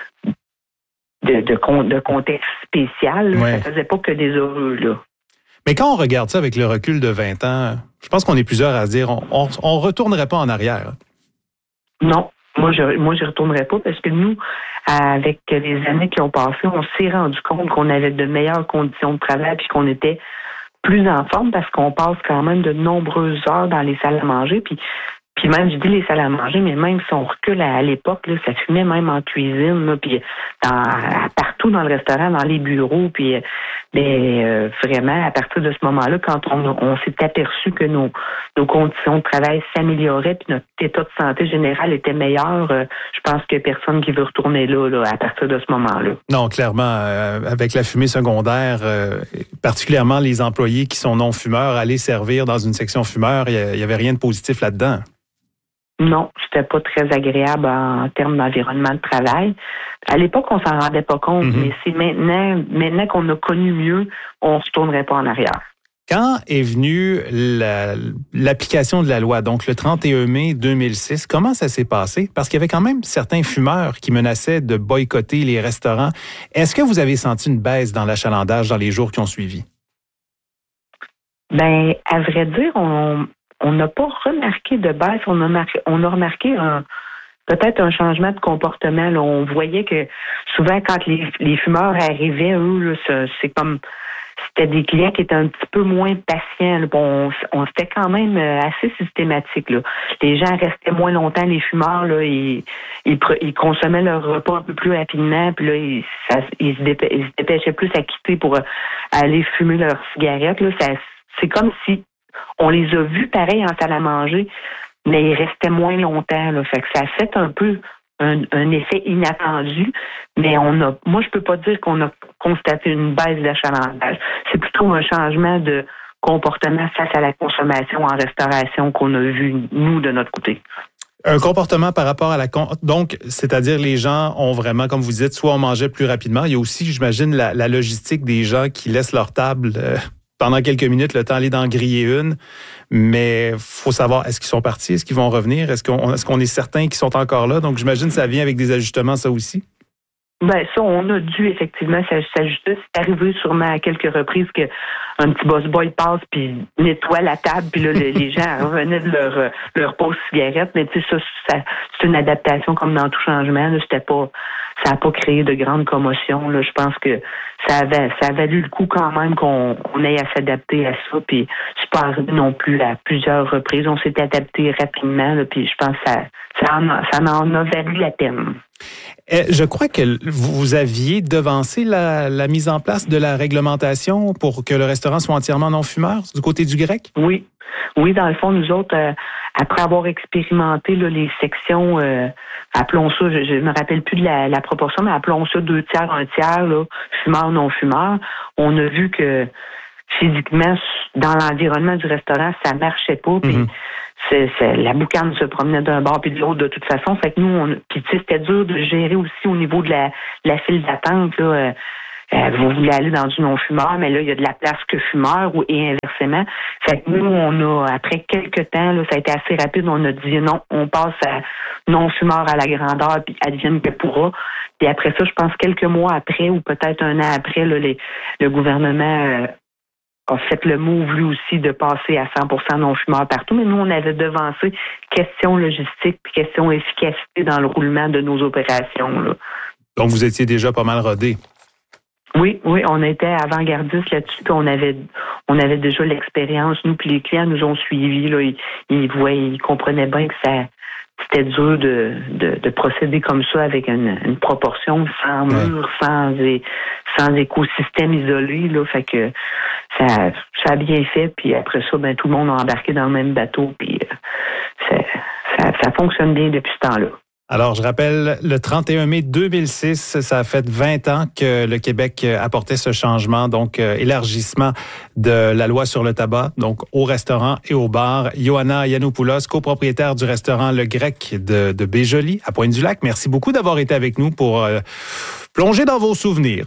Speaker 16: de, de, de contexte spécial. Ouais. Ça faisait pas que des heureux là.
Speaker 2: Mais quand on regarde ça avec le recul de vingt ans, je pense qu'on est plusieurs à se dire, on, on, on retournerait pas en arrière.
Speaker 16: Non, moi je moi je retournerai pas parce que nous, avec les années qui ont passé, on s'est rendu compte qu'on avait de meilleures conditions de travail puis qu'on était plus en forme parce qu'on passe quand même de nombreuses heures dans les salles à manger. Puis Puis même, je dis les salles à manger, mais même si on recule à, à l'époque, là, ça fumait même en cuisine, là, puis dans, partout dans le restaurant, dans les bureaux, puis mais, euh, vraiment, à partir de ce moment-là, quand on, on s'est aperçu que nos, nos conditions de travail s'amélioraient, puis notre état de santé général était meilleur, euh, je pense qu'il n'y a personne qui veut retourner là, là, à partir de ce moment-là.
Speaker 2: Non, clairement, euh, avec la fumée secondaire, euh, particulièrement les employés qui sont non-fumeurs, aller servir dans une section fumeur, il n'y avait rien de positif là-dedans.
Speaker 16: Non, c'était pas très agréable en termes d'environnement de travail. À l'époque, on s'en rendait pas compte, mm-hmm. mais c'est maintenant, maintenant qu'on a connu mieux, on ne se tournerait pas en arrière.
Speaker 2: Quand est venue la, l'application de la loi, donc le trente et un mai deux mille six, comment ça s'est passé? Parce qu'il y avait quand même certains fumeurs qui menaçaient de boycotter les restaurants. Est-ce que vous avez senti une baisse dans l'achalandage dans les jours qui ont suivi?
Speaker 16: Ben, à vrai dire, on... On n'a pas remarqué de baisse, on a, marqué, on a remarqué un, peut-être un changement de comportement. Là. On voyait que souvent, quand les, les fumeurs arrivaient, eux, là, c'est, c'est comme c'était des clients qui étaient un petit peu moins patients. Bon, on, on c'était quand même assez systématique. Là. Les gens restaient moins longtemps, les fumeurs, là, ils, ils, ils consommaient leur repas un peu plus rapidement, puis là, ils, ça, ils, se dépê, ils se dépêchaient plus à quitter pour aller fumer leurs cigarettes. Là. Ça, c'est comme si on les a vus pareil en salle à manger, mais ils restaient moins longtemps. Là. Fait que ça a fait un peu un, un effet inattendu, mais on a, moi, je peux pas dire qu'on a constaté une baisse d'achalandage. C'est plutôt un changement de comportement face à la consommation en restauration qu'on a vu, nous, de notre côté.
Speaker 2: Un comportement par rapport à la... Con... Donc, c'est-à-dire les gens ont vraiment, comme vous dites, soit on mangeait plus rapidement. Il y a aussi, j'imagine, la, la logistique des gens qui laissent leur table... Euh... pendant quelques minutes, le temps d'aller d'en griller une. Mais faut savoir, est-ce qu'ils sont partis? Est-ce qu'ils vont revenir? Est-ce qu'on, est-ce qu'on est certain qu'ils sont encore là? Donc, j'imagine que ça vient avec des ajustements, ça aussi?
Speaker 16: Ben ça, on a dû effectivement s'ajuster. C'est arrivé sûrement à quelques reprises que un petit boss boy passe puis nettoie la table, puis là les, les gens revenaient de leur leur pause cigarette. Mais tu sais ça, ça, c'est une adaptation comme dans tout changement. Là, c'était pas, ça a pas créé de grandes commotions. Là, je pense que ça avait ça a valu le coup quand même qu'on on ait à s'adapter à ça. Puis c'est pas arrivé non plus à plusieurs reprises. On s'est adapté rapidement. Là, puis je pense que ça ça en a, ça en a valu la peine.
Speaker 2: Je crois que vous aviez devancé la, la mise en place de la réglementation pour que le restaurant soit entièrement non-fumeur du côté du grec?
Speaker 16: Oui. Oui, dans le fond, nous autres, euh, après avoir expérimenté là, les sections, euh, appelons ça, je ne me rappelle plus de la, la proportion, mais appelons ça deux tiers, un tiers, là, fumeur, non-fumeur, on a vu que physiquement, dans l'environnement du restaurant, ça marchait pas. Puis mm-hmm. c'est, c'est, la boucane se promenait d'un bord puis de l'autre de toute façon. Fait que nous, on, puis tu sais, c'était dur de gérer aussi au niveau de la, de la file d'attente. Là, euh, euh, vous voulez aller dans du non-fumeur, mais là, il y a de la place que fumeur ou et inversement. Fait que nous, on a, après quelques temps, là, ça a été assez rapide, on a dit non, on passe à non-fumeur à la grandeur, puis advienne que pourra. Puis après ça, je pense quelques mois après, ou peut-être un an après, là, les, le gouvernement euh, a fait le move, lui aussi, de passer à cent pour cent non-fumeurs partout. Mais nous, on avait devancé question logistique puis question efficacité dans le roulement de nos opérations. Là.
Speaker 2: Donc, vous étiez déjà pas mal rodé.
Speaker 16: Oui, oui, on était avant-gardistes là-dessus, puis on avait, on avait déjà l'expérience. Nous, puis les clients nous ont suivis. Là, ils, ils voyaient, ils comprenaient bien que ça, c'était dur de, de, de procéder comme ça avec une, une proportion sans mur, ouais. sans, sans écosystème isolé. Là, fait que ça, ça a bien fait. Puis après ça, ben tout le monde a embarqué dans le même bateau. Puis ça, ça, ça fonctionne bien depuis ce temps-là.
Speaker 2: Alors, je rappelle, le trente et un mai deux mille six, ça a fait vingt ans que le Québec apportait ce changement, donc euh, élargissement de la loi sur le tabac, donc au restaurant et au bar. Ioanna Yiannopoulos, copropriétaire du restaurant Le Grec de, de Baie-Jolie, à Pointe-du-Lac. Merci beaucoup d'avoir été avec nous pour euh, plonger dans vos souvenirs.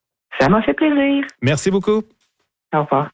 Speaker 16: Ça m'a fait plaisir.
Speaker 2: Merci beaucoup.
Speaker 16: Au revoir.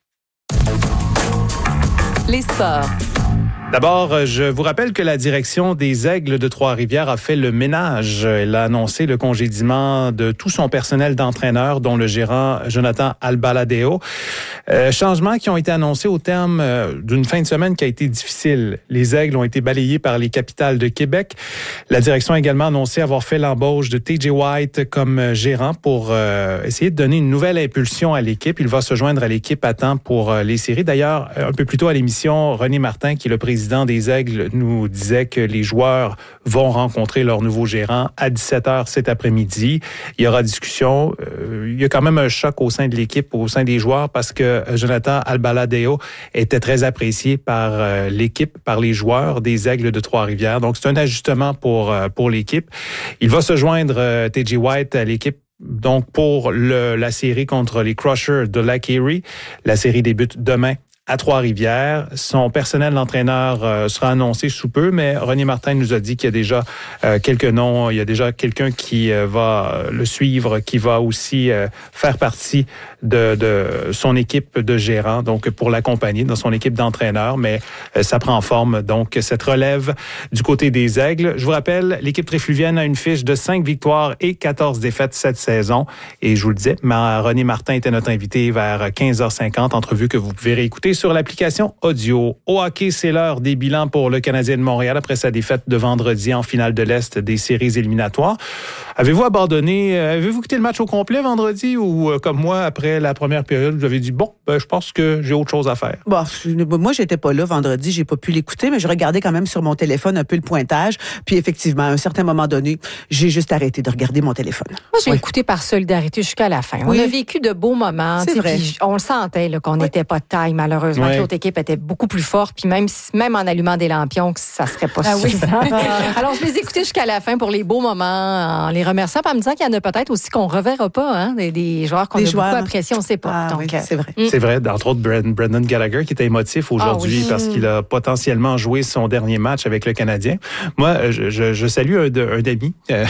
Speaker 3: Les sports.
Speaker 2: D'abord, je vous rappelle que la direction des Aigles de Trois-Rivières a fait le ménage. Elle a annoncé le congédiement de tout son personnel d'entraîneur, dont le gérant Jonathan Albaladeo. Euh, changements qui ont été annoncés au terme euh, d'une fin de semaine qui a été difficile. Les Aigles ont été balayés par les capitales de Québec. La direction a également annoncé avoir fait l'embauche de T J White comme gérant pour euh, essayer de donner une nouvelle impulsion à l'équipe. Il va se joindre à l'équipe à temps pour euh, les séries. D'ailleurs, un peu plus tôt à l'émission, René Martin, qui est le président des Aigles, nous disait que les joueurs vont rencontrer leur nouveau gérant à dix-sept heures cet après-midi. Il y aura discussion. Euh, il y a quand même un choc au sein de l'équipe, au sein des joueurs, parce que Jonathan Albaladeo était très apprécié par euh, l'équipe, par les joueurs des Aigles de Trois-Rivières. Donc, c'est un ajustement pour, euh, pour l'équipe. Il va se joindre, euh, T J White, à l'équipe donc pour le, la série contre les Crushers de Lake Erie. La série débute demain à Trois-Rivières. Son personnel d'entraîneur euh, sera annoncé sous peu, mais René Martin nous a dit qu'il y a déjà euh, quelques noms. Il y a déjà quelqu'un qui euh, va le suivre, qui va aussi euh, faire partie de, de son équipe de gérants, donc pour l'accompagner dans son équipe d'entraîneurs, mais euh, ça prend forme, donc cette relève du côté des Aigles. Je vous rappelle, l'équipe trifluvienne a une fiche de cinq victoires et quatorze défaites cette saison, et je vous le disais, mais René Martin était notre invité vers quinze heures cinquante, entrevue que vous pouvez réécouter sur l'application audio. Au hockey, c'est l'heure des bilans pour le Canadien de Montréal après sa défaite de vendredi en finale de l'Est des séries éliminatoires. Avez-vous abandonné, avez-vous quitté le match au complet vendredi ou comme moi, après la première période, vous avez dit, bon, ben, je pense que j'ai autre chose à faire?
Speaker 4: Bon, moi, j'étais pas là vendredi, j'ai pas pu l'écouter, mais je regardais quand même sur mon téléphone un peu le pointage. Puis effectivement, à un certain moment donné, j'ai juste arrêté de regarder mon téléphone.
Speaker 6: Moi, j'ai oui. écouté par solidarité jusqu'à la fin. Oui. On a vécu de beaux moments.
Speaker 4: C'est vrai.
Speaker 6: Puis on le sentait là, qu'on n'était oui. pas de taille, malheureusement. Heureusement ouais. que l'autre équipe était beaucoup plus forte, puis même, même en allumant des lampions, ça serait pas ah suffisant. Oui. Alors, je les écoutais jusqu'à la fin pour les beaux moments, en les remerciant, en me disant qu'il y en a peut-être aussi qu'on reverra pas, hein, des, des joueurs qu'on des a joueurs. beaucoup appréciés, on ne sait pas.
Speaker 4: Ah,
Speaker 6: Donc,
Speaker 4: oui, c'est vrai.
Speaker 6: Mm.
Speaker 2: C'est vrai, entre autres, Brendan Gallagher, qui était émotif aujourd'hui ah, oui. parce qu'il a potentiellement joué son dernier match avec le Canadien. Moi, je, je, je salue un, un ami euh,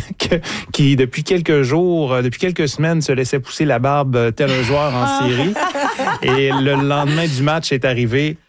Speaker 2: qui, depuis quelques jours, depuis quelques semaines, se laissait pousser la barbe tel un joueur en série. Et le lendemain, lendemain du match est arrivé,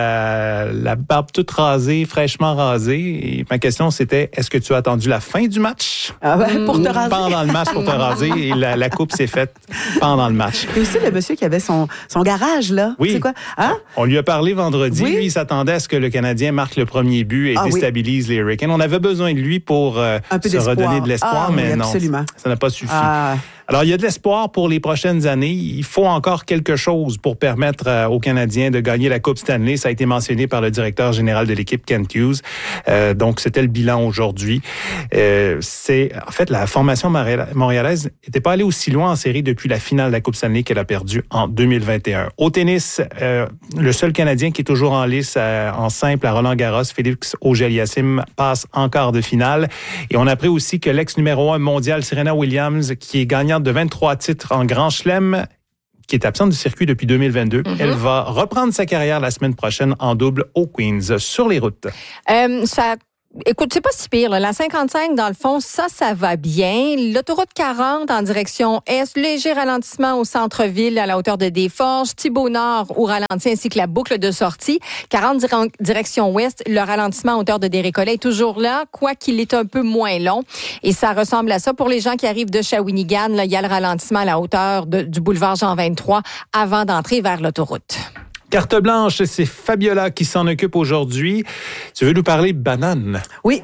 Speaker 2: la, la barbe toute rasée, fraîchement rasée. Et ma question, c'était, est-ce que tu as attendu la fin du match?
Speaker 4: Ah ben, pour te raser.
Speaker 2: Pendant le match pour te raser. Et la, la coupe s'est faite pendant le match.
Speaker 4: Et aussi le monsieur qui avait son, son garage, là.
Speaker 2: Oui.
Speaker 4: C'est quoi? Hein?
Speaker 2: On lui a parlé vendredi.
Speaker 4: Oui.
Speaker 2: Lui, il s'attendait à ce que le Canadien marque le premier but et
Speaker 4: Ah,
Speaker 2: déstabilise
Speaker 4: oui.
Speaker 2: les Hurricanes. On avait besoin de lui pour euh,
Speaker 4: Un peu
Speaker 2: se
Speaker 4: d'espoir.
Speaker 2: redonner de l'espoir,
Speaker 4: Ah,
Speaker 2: mais
Speaker 4: oui,
Speaker 2: non,
Speaker 4: absolument.
Speaker 2: ça n'a pas suffi.
Speaker 4: Ah.
Speaker 2: Alors, il y a de l'espoir pour les prochaines années. Il faut encore quelque chose pour permettre euh, aux Canadiens de gagner la Coupe Stanley. Ça a été mentionné par le directeur général de l'équipe, Kent Hughes. Euh, donc, c'était le bilan aujourd'hui. Euh, c'est en fait, la formation montréalaise n'était pas allée aussi loin en série depuis la finale de la Coupe Stanley qu'elle a perdue en deux mille vingt et un. Au tennis, euh, le seul Canadien qui est toujours en lice euh, en simple à Roland-Garros, Félix Auger-Aliassime, passe en quart de finale. Et on a appris aussi que l'ex numéro un mondial, Serena Williams, qui est gagnante de vingt-trois titres en Grand Chelem, qui est absente du circuit depuis deux mille vingt-deux. Mm-hmm. Elle va reprendre sa carrière la semaine prochaine en double au Queens, sur les routes.
Speaker 6: Euh, ça... Écoute, c'est pas si pire. Là. La cinquante-cinq, dans le fond, ça, ça va bien. L'autoroute quarante en direction est, léger ralentissement au centre-ville à la hauteur de Desforges. Thibault-Nord au ralenti ainsi que la boucle de sortie. quarante dire- direction ouest, le ralentissement à hauteur de Desrécollets est toujours là, quoiqu'il est un peu moins long. Et ça ressemble à ça. Pour les gens qui arrivent de Shawinigan, là, il y a le ralentissement à la hauteur de, du boulevard Jean vingt-trois avant d'entrer vers l'autoroute.
Speaker 2: Carte blanche, c'est Fabiola qui s'en occupe aujourd'hui. Tu veux nous parler de banane?
Speaker 4: Oui,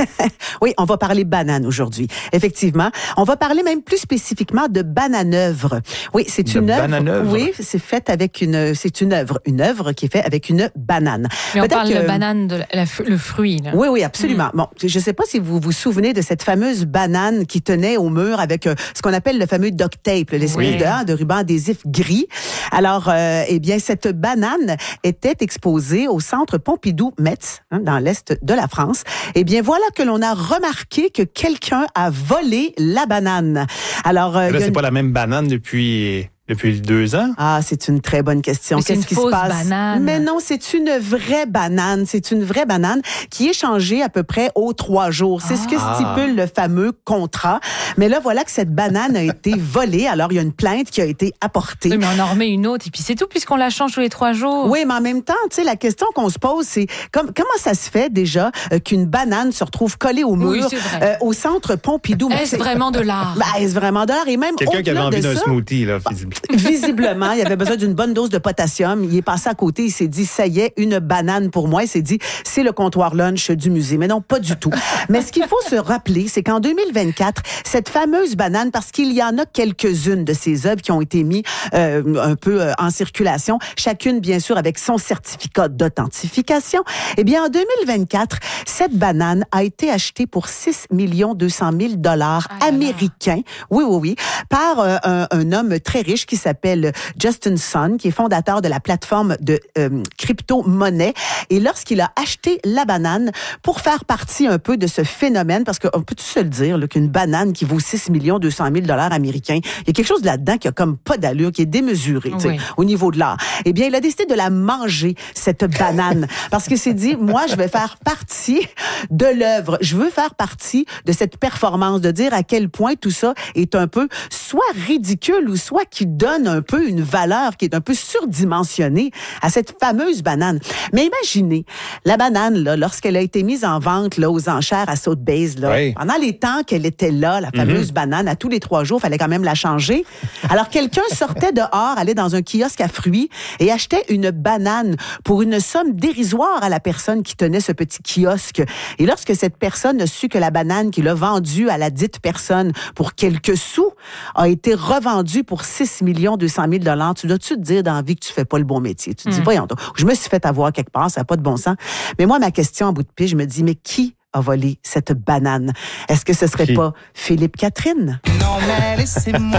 Speaker 4: oui, on va parler banane aujourd'hui. Effectivement, on va parler même plus spécifiquement de bananœuvre. Oui, c'est
Speaker 2: de
Speaker 4: une œuvre.
Speaker 2: bananœuvre.
Speaker 4: Oui, c'est fait avec une, c'est une œuvre, une œuvre qui est faite avec une banane.
Speaker 17: Mais on
Speaker 4: Peut-être
Speaker 17: parle
Speaker 4: que,
Speaker 17: de banane, de la, le fruit. Là.
Speaker 4: Oui, oui, absolument. Mm. Bon, je ne sais pas si vous vous souvenez de cette fameuse banane qui tenait au mur avec euh, ce qu'on appelle le fameux duct tape, l'espèce
Speaker 17: Oui.
Speaker 4: de, hein, de ruban adhésif gris. Alors, euh, eh bien, cette banane était exposée au centre Pompidou-Metz, hein, dans l'est de la France. Eh bien, voilà que l'on a remarqué que quelqu'un a volé la banane. Alors, euh,
Speaker 2: Là,
Speaker 4: il y a
Speaker 2: c'est
Speaker 4: une-
Speaker 2: pas la même banane depuis... Depuis deux ans?
Speaker 4: Ah, c'est une très bonne question.
Speaker 17: Mais c'est
Speaker 4: Qu'est-ce
Speaker 17: une
Speaker 4: qui se
Speaker 17: fausse
Speaker 4: passe?
Speaker 17: banane.
Speaker 4: Mais non, c'est une vraie banane. C'est une vraie banane qui est changée à peu près aux trois jours. C'est ce que
Speaker 2: Ah.
Speaker 4: stipule le fameux contrat. Mais là, voilà que cette banane a été volée. Alors, il y a une plainte qui a été apportée.
Speaker 17: Oui, mais on en remet une autre et puis c'est tout puisqu'on la change tous les trois jours.
Speaker 4: Oui, mais en même temps, tu sais, la question qu'on se pose, c'est comme, comment ça se fait déjà euh, qu'une banane se retrouve collée au mur
Speaker 17: Oui, c'est vrai.
Speaker 4: euh, au centre Pompidou?
Speaker 17: Est-ce vraiment de l'art?
Speaker 4: Ben, est-ce vraiment de l'art? Et même
Speaker 2: Quelqu'un qui avait
Speaker 4: au-delà
Speaker 2: envie
Speaker 4: de
Speaker 2: d'un
Speaker 4: ça,
Speaker 2: smoothie, là, visiblement.
Speaker 4: visiblement, il avait besoin d'une bonne dose de potassium. Il est passé à côté. Il s'est dit, ça y est, une banane pour moi. Il s'est dit, c'est le comptoir lunch du musée. Mais non, pas du tout. Mais ce qu'il faut se rappeler, c'est qu'en deux mille vingt-quatre, cette fameuse banane, parce qu'il y en a quelques-unes de ces œuvres qui ont été mises euh, un peu euh, en circulation, chacune, bien sûr, avec son certificat d'authentification. Eh bien, en deux mille vingt-quatre, cette banane a été achetée pour six millions deux cent mille dollars
Speaker 17: Ah là là.
Speaker 4: américains. Oui, oui, oui. Par euh, un, un homme très riche qui s'appelle Justin Sun, qui est fondateur de la plateforme de euh, crypto-monnaie. Et lorsqu'il a acheté la banane pour faire partie un peu de ce phénomène, parce qu'on peut tout se le dire, là, qu'une banane qui vaut six millions deux cent mille dollars américains, il y a quelque chose là-dedans qui a comme pas d'allure, qui est démesuré, tu sais,
Speaker 17: Oui.
Speaker 4: au niveau de l'art. Eh bien, il a décidé de la manger, cette banane, parce qu'il s'est dit, moi, je vais faire partie de l'œuvre. Je veux faire partie de cette performance, de dire à quel point tout ça est un peu soit ridicule ou soit qui donne un peu une valeur qui est un peu surdimensionnée à cette fameuse banane. Mais imaginez, la banane, là, lorsqu'elle a été mise en vente là, aux enchères à Sotheby's, là,
Speaker 2: Oui.
Speaker 4: pendant les temps qu'elle était là, la fameuse
Speaker 2: Mm-hmm.
Speaker 4: banane, à tous les trois jours, il fallait quand même la changer. Alors, quelqu'un sortait dehors, allait dans un kiosque à fruits et achetait une banane pour une somme dérisoire à la personne qui tenait ce petit kiosque. Et lorsque cette personne a su que la banane qu'il a vendue à la dite personne pour quelques sous a été revendue pour six millions deux cent mille dollars, tu dois-tu te dire dans la vie que tu fais pas le bon métier? Tu te dis,
Speaker 17: Mm.
Speaker 4: voyons donc, je me suis fait avoir quelque part, ça n'a pas de bon sens. Mais moi, ma question en bout de pied, je me dis, mais qui a volé cette banane? Est-ce que ce serait
Speaker 2: Qui?
Speaker 4: pas Philippe Catherine?
Speaker 18: Non mais laissez-moi,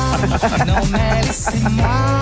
Speaker 18: non mais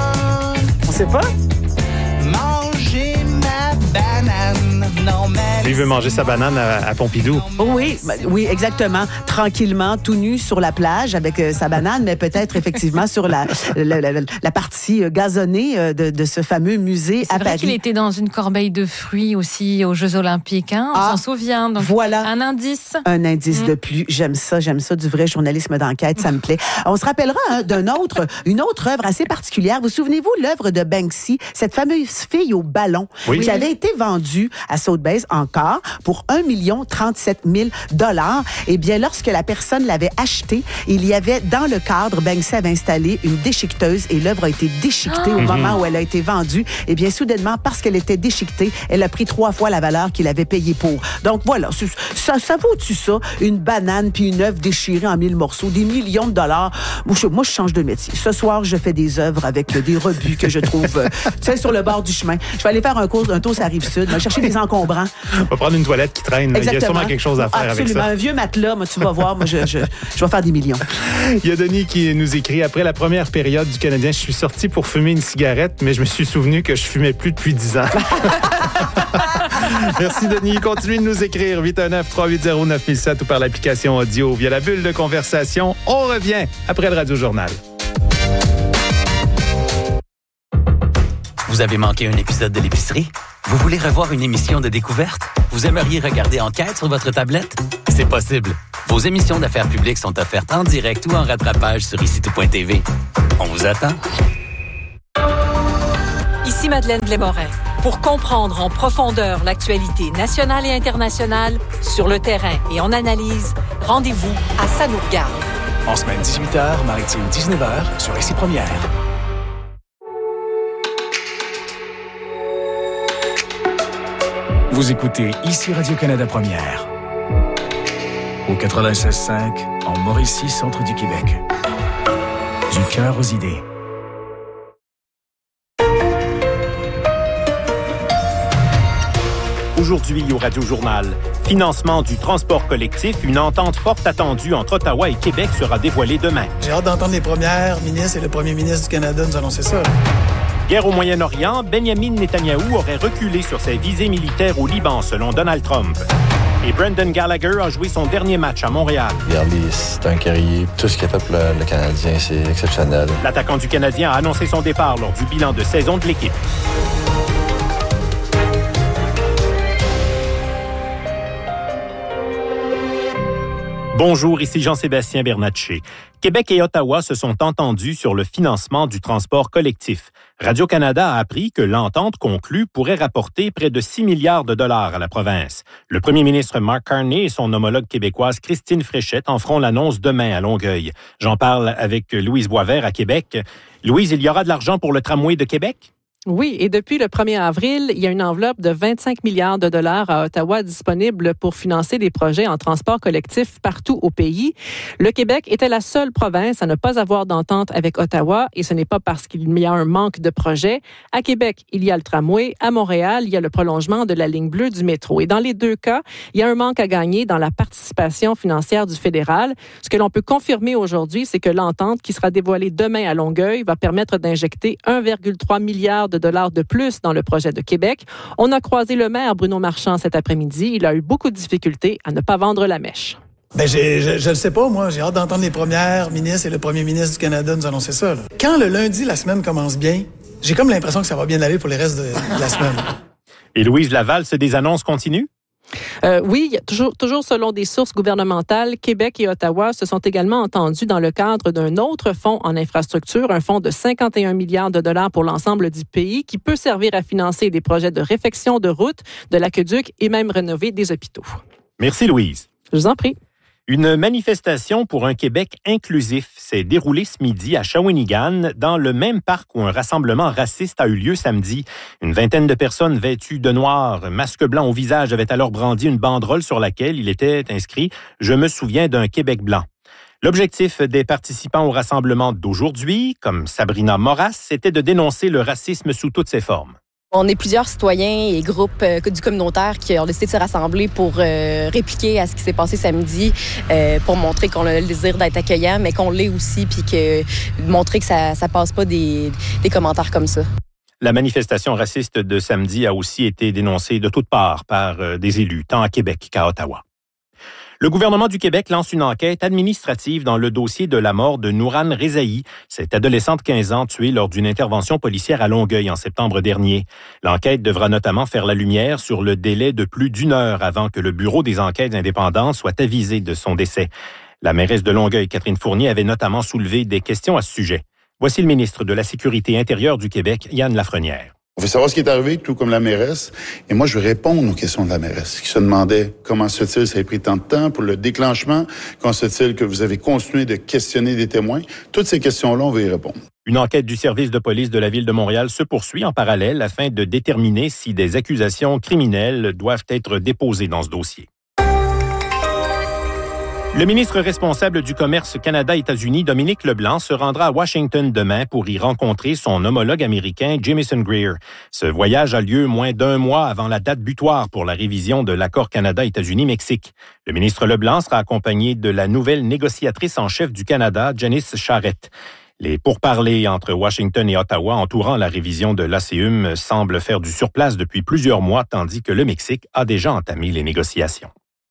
Speaker 18: laissez-moi
Speaker 4: On sait pas?
Speaker 18: manger ma banane. Non mais
Speaker 2: Les Lui veut manger sa banane à, à Pompidou.
Speaker 4: Oui, oui, exactement. Tranquillement, tout nu sur la plage avec euh, sa banane, mais peut-être effectivement sur la, la, la, la partie gazonnée de, de ce fameux musée
Speaker 17: C'est
Speaker 4: à
Speaker 17: vrai
Speaker 4: Paris.
Speaker 17: qu'il était dans une corbeille de fruits aussi aux Jeux Olympiques. Hein, on
Speaker 4: Ah,
Speaker 17: s'en souvient. Donc,
Speaker 4: voilà.
Speaker 17: Un indice.
Speaker 4: Un indice
Speaker 17: Mm.
Speaker 4: de plus. J'aime ça, j'aime ça, du vrai journalisme d'enquête, ça me plaît. On se rappellera hein, d'un autre, une autre œuvre assez particulière. Vous souvenez-vous l'œuvre de Banksy, cette fameuse fille au ballon,
Speaker 2: Oui.
Speaker 4: qui avait été vendue à Sotheby's encore pour un million trente-sept mille dollars. Eh bien, lorsque la personne l'avait achetée, il y avait dans le cadre, Banksy avait installé une déchiqueteuse et l'œuvre a été déchiquetée
Speaker 17: Ah.
Speaker 4: au
Speaker 17: Mhm.
Speaker 4: moment où elle a été vendue. Eh bien, soudainement, parce qu'elle était déchiquetée, elle a pris trois fois la valeur qu'il avait payée pour. Donc voilà, c'est- ça, ça vaut-tu ça? Une banane puis une œuvre déchirée en mille morceaux, des millions de dollars. Moi je, moi, je change de métier. Ce soir, je fais des œuvres avec euh, des rebuts que je trouve euh, tu sais, sur le bord du chemin. Je vais aller faire un, cours, un tour sur la Rive-Sud, je vais chercher des encombrants.
Speaker 2: On va prendre une toilette qui traîne.
Speaker 4: Exactement.
Speaker 2: Il y a sûrement quelque chose à faire
Speaker 4: Absolument.
Speaker 2: avec ça.
Speaker 4: Un vieux matelas, moi, tu vas voir, moi, je, je, je vais faire des millions.
Speaker 2: Il y a Denis qui nous écrit, après la première période du Canadien, je suis sorti pour fumer une cigarette, mais je me suis souvenu que je fumais plus depuis dix ans. Merci Denis. Continuez de nous écrire huit un neuf, trois huit zéro, neuf mille sept ou par l'application audio via la bulle de conversation. On revient après le Radio Journal.
Speaker 19: Vous avez manqué un épisode de l'épicerie? Vous voulez revoir une émission de découverte? Vous aimeriez regarder Enquête sur votre tablette? C'est possible. Vos émissions d'affaires publiques sont offertes en direct ou en rattrapage sur ici tout point t v. On vous attend.
Speaker 20: Ici Madeleine Blais-Morin. Pour comprendre en profondeur l'actualité nationale et internationale, sur le terrain et en analyse, rendez-vous à Ça nous regarde.
Speaker 21: En semaine dix-huit heures, maritime dix-neuf heures, sur Ici Première. Vous écoutez Ici Radio-Canada Première. Au quatre-vingt-seize cinq, en Mauricie, centre du Québec. Du cœur aux idées.
Speaker 22: Aujourd'hui au Radio Journal, financement du transport collectif, une entente forte attendue entre Ottawa et Québec sera dévoilée demain.
Speaker 23: J'ai hâte d'entendre les premières ministres et le premier ministre du Canada nous annoncer ça.
Speaker 22: Guerre au Moyen-Orient, Benjamin Netanyahou aurait reculé sur ses visées militaires au Liban, selon Donald Trump. Et Brendan Gallagher a joué son dernier match à Montréal.
Speaker 24: Regardez, c'est un guerrier. Tout ce qu'il a fait pour le, le Canadien, c'est exceptionnel.
Speaker 22: L'attaquant du Canadien a annoncé son départ lors du bilan de saison de l'équipe. Bonjour, ici Jean-Sébastien Bernatchez. Québec et Ottawa se sont entendus sur le financement du transport collectif. Radio-Canada a appris que l'entente conclue pourrait rapporter près de six milliards de dollars à la province. Le premier ministre Mark Carney et son homologue québécoise Christine Fréchette en feront l'annonce demain à Longueuil. J'en parle avec Louise Boisvert à Québec. Louise, il y aura de l'argent pour le tramway de Québec?
Speaker 25: Oui, et depuis le premier avril, il y a une enveloppe de vingt-cinq milliards de dollars à Ottawa disponible pour financer des projets en transport collectif partout au pays. Le Québec était la seule province à ne pas avoir d'entente avec Ottawa, et ce n'est pas parce qu'il y a un manque de projets. À Québec, il y a le tramway. À Montréal, il y a le prolongement de la ligne bleue du métro. Et dans les deux cas, il y a un manque à gagner dans la participation financière du fédéral. Ce que l'on peut confirmer aujourd'hui, c'est que l'entente qui sera dévoilée demain à Longueuil va permettre d'injecter un virgule trois milliard de dollars de plus dans le projet de Québec. On a croisé le maire Bruno Marchand cet après-midi. Il a eu beaucoup de difficultés à ne pas vendre la mèche.
Speaker 23: Ben, j'ai, je, je le sais pas, moi. J'ai hâte d'entendre les premières ministres et le premier ministre du Canada nous annoncer ça. Là. Quand le lundi, la semaine commence bien, j'ai comme l'impression que ça va bien aller pour les restes de, de la semaine.
Speaker 22: Et Louise Laval, c'est des annonces continues?
Speaker 25: Euh, oui, toujours, toujours selon des sources gouvernementales, Québec et Ottawa se sont également entendus dans le cadre d'un autre fonds en infrastructure, un fonds de cinquante et un milliards de dollars pour l'ensemble du pays qui peut servir à financer des projets de réfection de routes, de l'aqueduc et même rénover des hôpitaux.
Speaker 22: Merci Louise.
Speaker 25: Je vous en prie.
Speaker 22: Une manifestation pour un Québec inclusif s'est déroulée ce midi à Shawinigan, dans le même parc où un rassemblement raciste a eu lieu samedi. Une vingtaine de personnes vêtues de noir, masque blanc au visage, avaient alors brandi une banderole sur laquelle il était inscrit « Je me souviens d'un Québec blanc ». L'objectif des participants au rassemblement d'aujourd'hui, comme Sabrina Moras, était de dénoncer le racisme sous toutes ses formes.
Speaker 8: On est plusieurs citoyens et groupes euh, du communautaire qui ont décidé de se rassembler pour euh, répliquer à ce qui s'est passé samedi, euh, pour montrer qu'on a le désir d'être accueillant, mais qu'on l'est aussi, puis que montrer que ça ça passe pas des, des commentaires comme ça.
Speaker 22: La manifestation raciste de samedi a aussi été dénoncée de toutes parts par euh, des élus, tant à Québec qu'à Ottawa. Le gouvernement du Québec lance une enquête administrative dans le dossier de la mort de Nourane Rezaï, cette adolescente de quinze ans tuée lors d'une intervention policière à Longueuil en septembre dernier. L'enquête devra notamment faire la lumière sur le délai de plus d'une heure avant que le Bureau des enquêtes indépendantes soit avisé de son décès. La mairesse de Longueuil, Catherine Fournier, avait notamment soulevé des questions à ce sujet. Voici le ministre de la Sécurité intérieure du Québec, Yann Lafrenière.
Speaker 13: On veut savoir ce qui est arrivé, tout comme la mairesse. Et moi, je veux répondre aux questions de la mairesse, qui se demandait comment se fait-il ça a pris tant de temps pour le déclenchement, comment se fait-il que vous avez continué de questionner des témoins. Toutes ces questions-là, on va y répondre.
Speaker 22: Une enquête du service de police de la Ville de Montréal se poursuit en parallèle afin de déterminer si des accusations criminelles doivent être déposées dans ce dossier. Le ministre responsable du commerce Canada-États-Unis, Dominique Leblanc, se rendra à Washington demain pour y rencontrer son homologue américain, Jamieson Greer. Ce voyage a lieu moins d'un mois avant la date butoir pour la révision de l'accord Canada-États-Unis-Mexique. Le ministre Leblanc sera accompagné de la nouvelle négociatrice en chef du Canada, Janice Charette. Les pourparlers entre Washington et Ottawa entourant la révision de l'A C U M semblent faire du surplace depuis plusieurs mois, tandis que le Mexique a déjà entamé les négociations.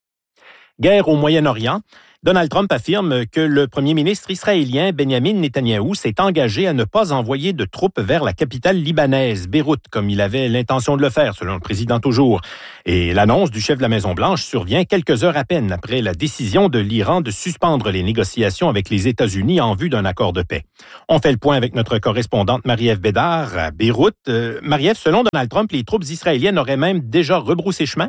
Speaker 22: Guerre au Moyen-Orient. Donald Trump affirme que le premier ministre israélien Benjamin Netanyahou s'est engagé à ne pas envoyer de troupes vers la capitale libanaise, Beyrouth, comme il avait l'intention de le faire, selon le président toujours. Et l'annonce du chef de la Maison-Blanche survient quelques heures à peine après la décision de l'Iran de suspendre les négociations avec les États-Unis en vue d'un accord de paix. On fait le point avec notre correspondante Marie-Ève Bédard à Beyrouth. Euh, Marie-Ève, selon Donald Trump, les troupes israéliennes auraient même déjà rebroussé chemin?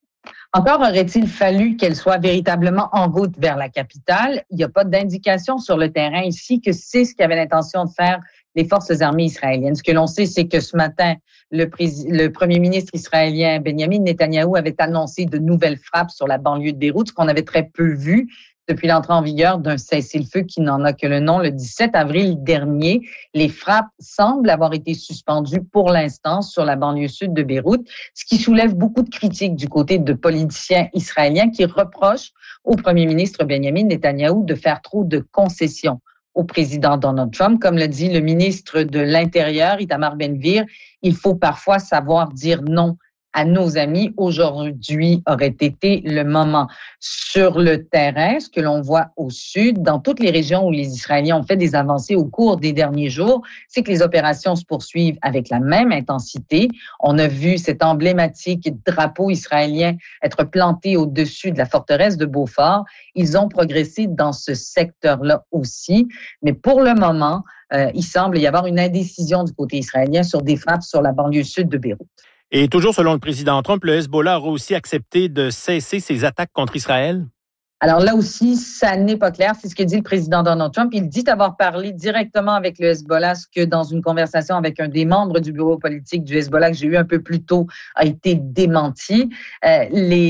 Speaker 1: Encore aurait-il fallu qu'elle soit véritablement en route vers la capitale. Il n'y a pas d'indication sur le terrain ici que c'est ce qu'avaient l'intention de faire les forces armées israéliennes. Ce que l'on sait, c'est que ce matin, le, pré- le premier ministre israélien Benjamin Netanyahou avait annoncé de nouvelles frappes sur la banlieue de Beyrouth, ce qu'on avait très peu vu depuis l'entrée en vigueur d'un cessez-le-feu qui n'en a que le nom. Le dix-sept avril dernier, les frappes semblent avoir été suspendues pour l'instant sur la banlieue sud de Beyrouth, ce qui soulève beaucoup de critiques du côté de politiciens israéliens qui reprochent au premier ministre Benjamin Netanyahou de faire trop de concessions au président Donald Trump. Comme le dit le ministre de l'Intérieur, Itamar Ben-Gvir, il faut parfois savoir dire non à nos amis. Aujourd'hui aurait été le moment. Sur le terrain, ce que l'on voit au sud, dans toutes les régions où les Israéliens ont fait des avancées au cours des derniers jours, c'est que les opérations se poursuivent avec la même intensité. On a vu cet emblématique drapeau israélien être planté au-dessus de la forteresse de Beaufort. Ils ont progressé dans ce secteur-là aussi. Mais pour le moment, euh, il semble y avoir une indécision du côté israélien sur des frappes sur la banlieue sud de Beyrouth.
Speaker 22: Et toujours selon le président Trump, le Hezbollah aurait aussi accepté de cesser ses attaques contre Israël?
Speaker 1: Alors là aussi, ça n'est pas clair. C'est ce que dit le président Donald Trump. Il dit avoir parlé directement avec le Hezbollah, ce que dans une conversation avec un des membres du bureau politique du Hezbollah que j'ai eu un peu plus tôt a été démenti. Euh,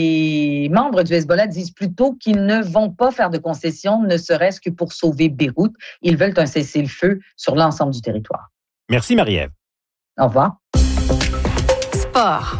Speaker 1: les membres du Hezbollah disent plutôt qu'ils ne vont pas faire de concessions, ne serait-ce que pour sauver Beyrouth. Ils veulent un cessez-le-feu sur l'ensemble du territoire.
Speaker 22: Merci Marie-Ève.
Speaker 1: Au revoir.
Speaker 3: Sport.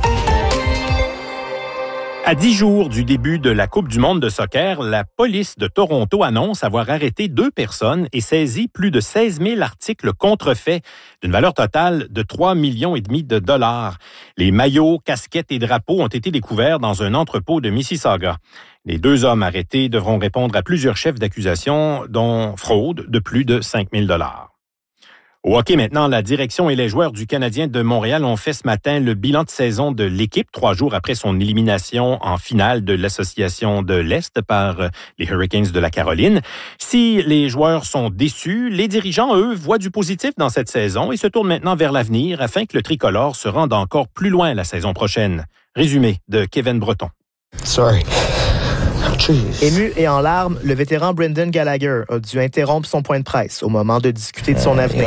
Speaker 22: À dix jours du début de la Coupe du monde de soccer, la police de Toronto annonce avoir arrêté deux personnes et saisi plus de seize mille articles contrefaits d'une valeur totale de trois millions et demi de dollars. Les maillots, casquettes et drapeaux ont été découverts dans un entrepôt de Mississauga. Les deux hommes arrêtés devront répondre à plusieurs chefs d'accusation, dont fraude de plus de cinq mille dollars. Au hockey maintenant, la direction et les joueurs du Canadien de Montréal ont fait ce matin le bilan de saison de l'équipe, trois jours après son élimination en finale de l'Association de l'Est par les Hurricanes de la Caroline. Si les joueurs sont déçus, les dirigeants, eux, voient du positif dans cette saison et se tournent maintenant vers l'avenir afin que le tricolore se rende encore plus loin la saison prochaine. Résumé de Kevin Breton.
Speaker 5: Sorry. Ému et en larmes, le vétéran Brendan Gallagher a dû interrompre son point de presse au moment de discuter de son avenir.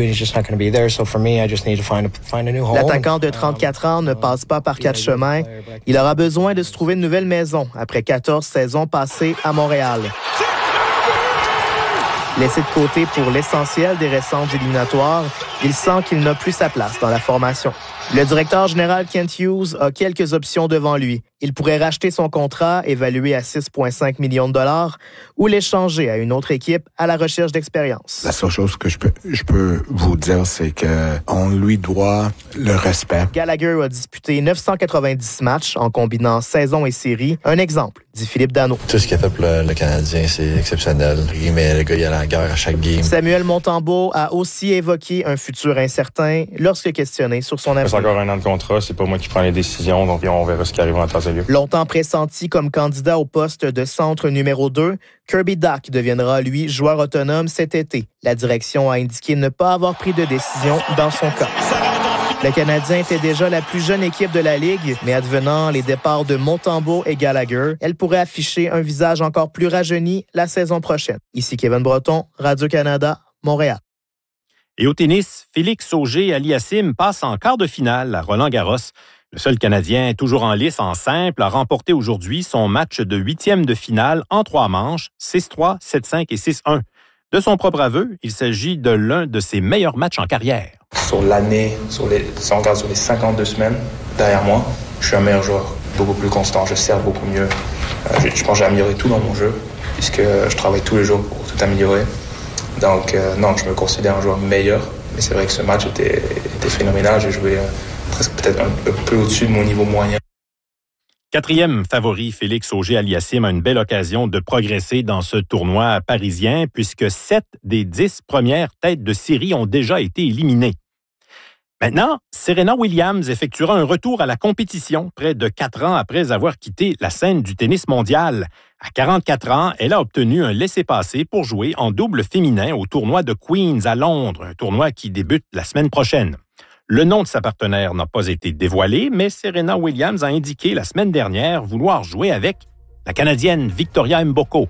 Speaker 5: L'attaquant de trente-quatre ans ne passe pas par quatre chemins. Il aura besoin de se trouver une nouvelle maison après quatorze saisons passées à Montréal. Laissé de côté pour l'essentiel des récentes éliminatoires, Il sent qu'il n'a plus sa place dans la formation. Le directeur général Kent Hughes a quelques options devant lui. Il pourrait racheter son contrat, évalué à six virgule cinq millions de dollars, ou l'échanger à une autre équipe à la recherche d'expérience.
Speaker 7: La seule chose que je peux, je peux vous dire, c'est qu'on lui doit le respect.
Speaker 5: Gallagher a disputé neuf cent quatre-vingt-dix matchs en combinant saison et série. Un exemple, dit Philippe Danault.
Speaker 24: Tout ce qu'il a fait pour le, le Canadien, c'est exceptionnel. Mais le gars, il a la guerre à chaque game.
Speaker 5: Samuel Montembeault a aussi évoqué un futur incertain lorsque questionné sur son avenir.
Speaker 9: C'est encore un an de contrat, c'est pas moi qui prends les décisions, donc on verra ce qui arrive en temps et lieu.
Speaker 5: Longtemps pressenti comme candidat au poste de centre numéro deux, Kirby Dach deviendra, lui, joueur autonome cet été. La direction a indiqué ne pas avoir pris de décision dans son cas. Le Canadien était déjà la plus jeune équipe de la Ligue, mais advenant les départs de Montembeault et Gallagher, elle pourrait afficher un visage encore plus rajeuni la saison prochaine. Ici Kevin Breton, Radio-Canada, Montréal.
Speaker 22: Et au tennis, Félix Auger-Aliassime passe en quart de finale à Roland-Garros. Le seul Canadien toujours en lice en simple a remporté aujourd'hui son match de huitième de finale en trois manches, six trois, sept cinq et six un. De son propre aveu, il s'agit de l'un de ses meilleurs matchs en carrière.
Speaker 11: Sur l'année, sur les, si on regarde sur les cinquante-deux semaines derrière moi, je suis un meilleur joueur, beaucoup plus constant, je sers beaucoup mieux. Euh, je, je pense que j'ai amélioré tout dans mon jeu, puisque je travaille tous les jours pour tout améliorer. Donc euh, non, je me considère un joueur meilleur, mais c'est vrai que ce match était, était phénoménal. J'ai joué euh, presque peut-être un peu plus au-dessus de mon niveau moyen.
Speaker 22: Quatrième favori, Félix Auger-Aliassime a une belle occasion de progresser dans ce tournoi parisien puisque sept des dix premières têtes de série ont déjà été éliminées. Maintenant, Serena Williams effectuera un retour à la compétition près de quatre ans après avoir quitté la scène du tennis mondial. À quarante-quatre ans, elle a obtenu un laissez-passer pour jouer en double féminin au tournoi de Queens à Londres, un tournoi qui débute la semaine prochaine. Le nom de sa partenaire n'a pas été dévoilé, mais Serena Williams a indiqué la semaine dernière vouloir jouer avec la Canadienne Victoria Mboko.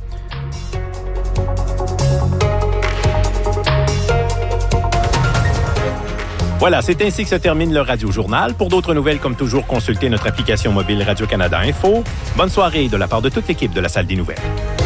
Speaker 22: Voilà, c'est ainsi que se termine le Radio-Journal. Pour d'autres nouvelles, comme toujours, consultez notre application mobile Radio-Canada Info. Bonne soirée de la part de toute l'équipe de la Salle des Nouvelles.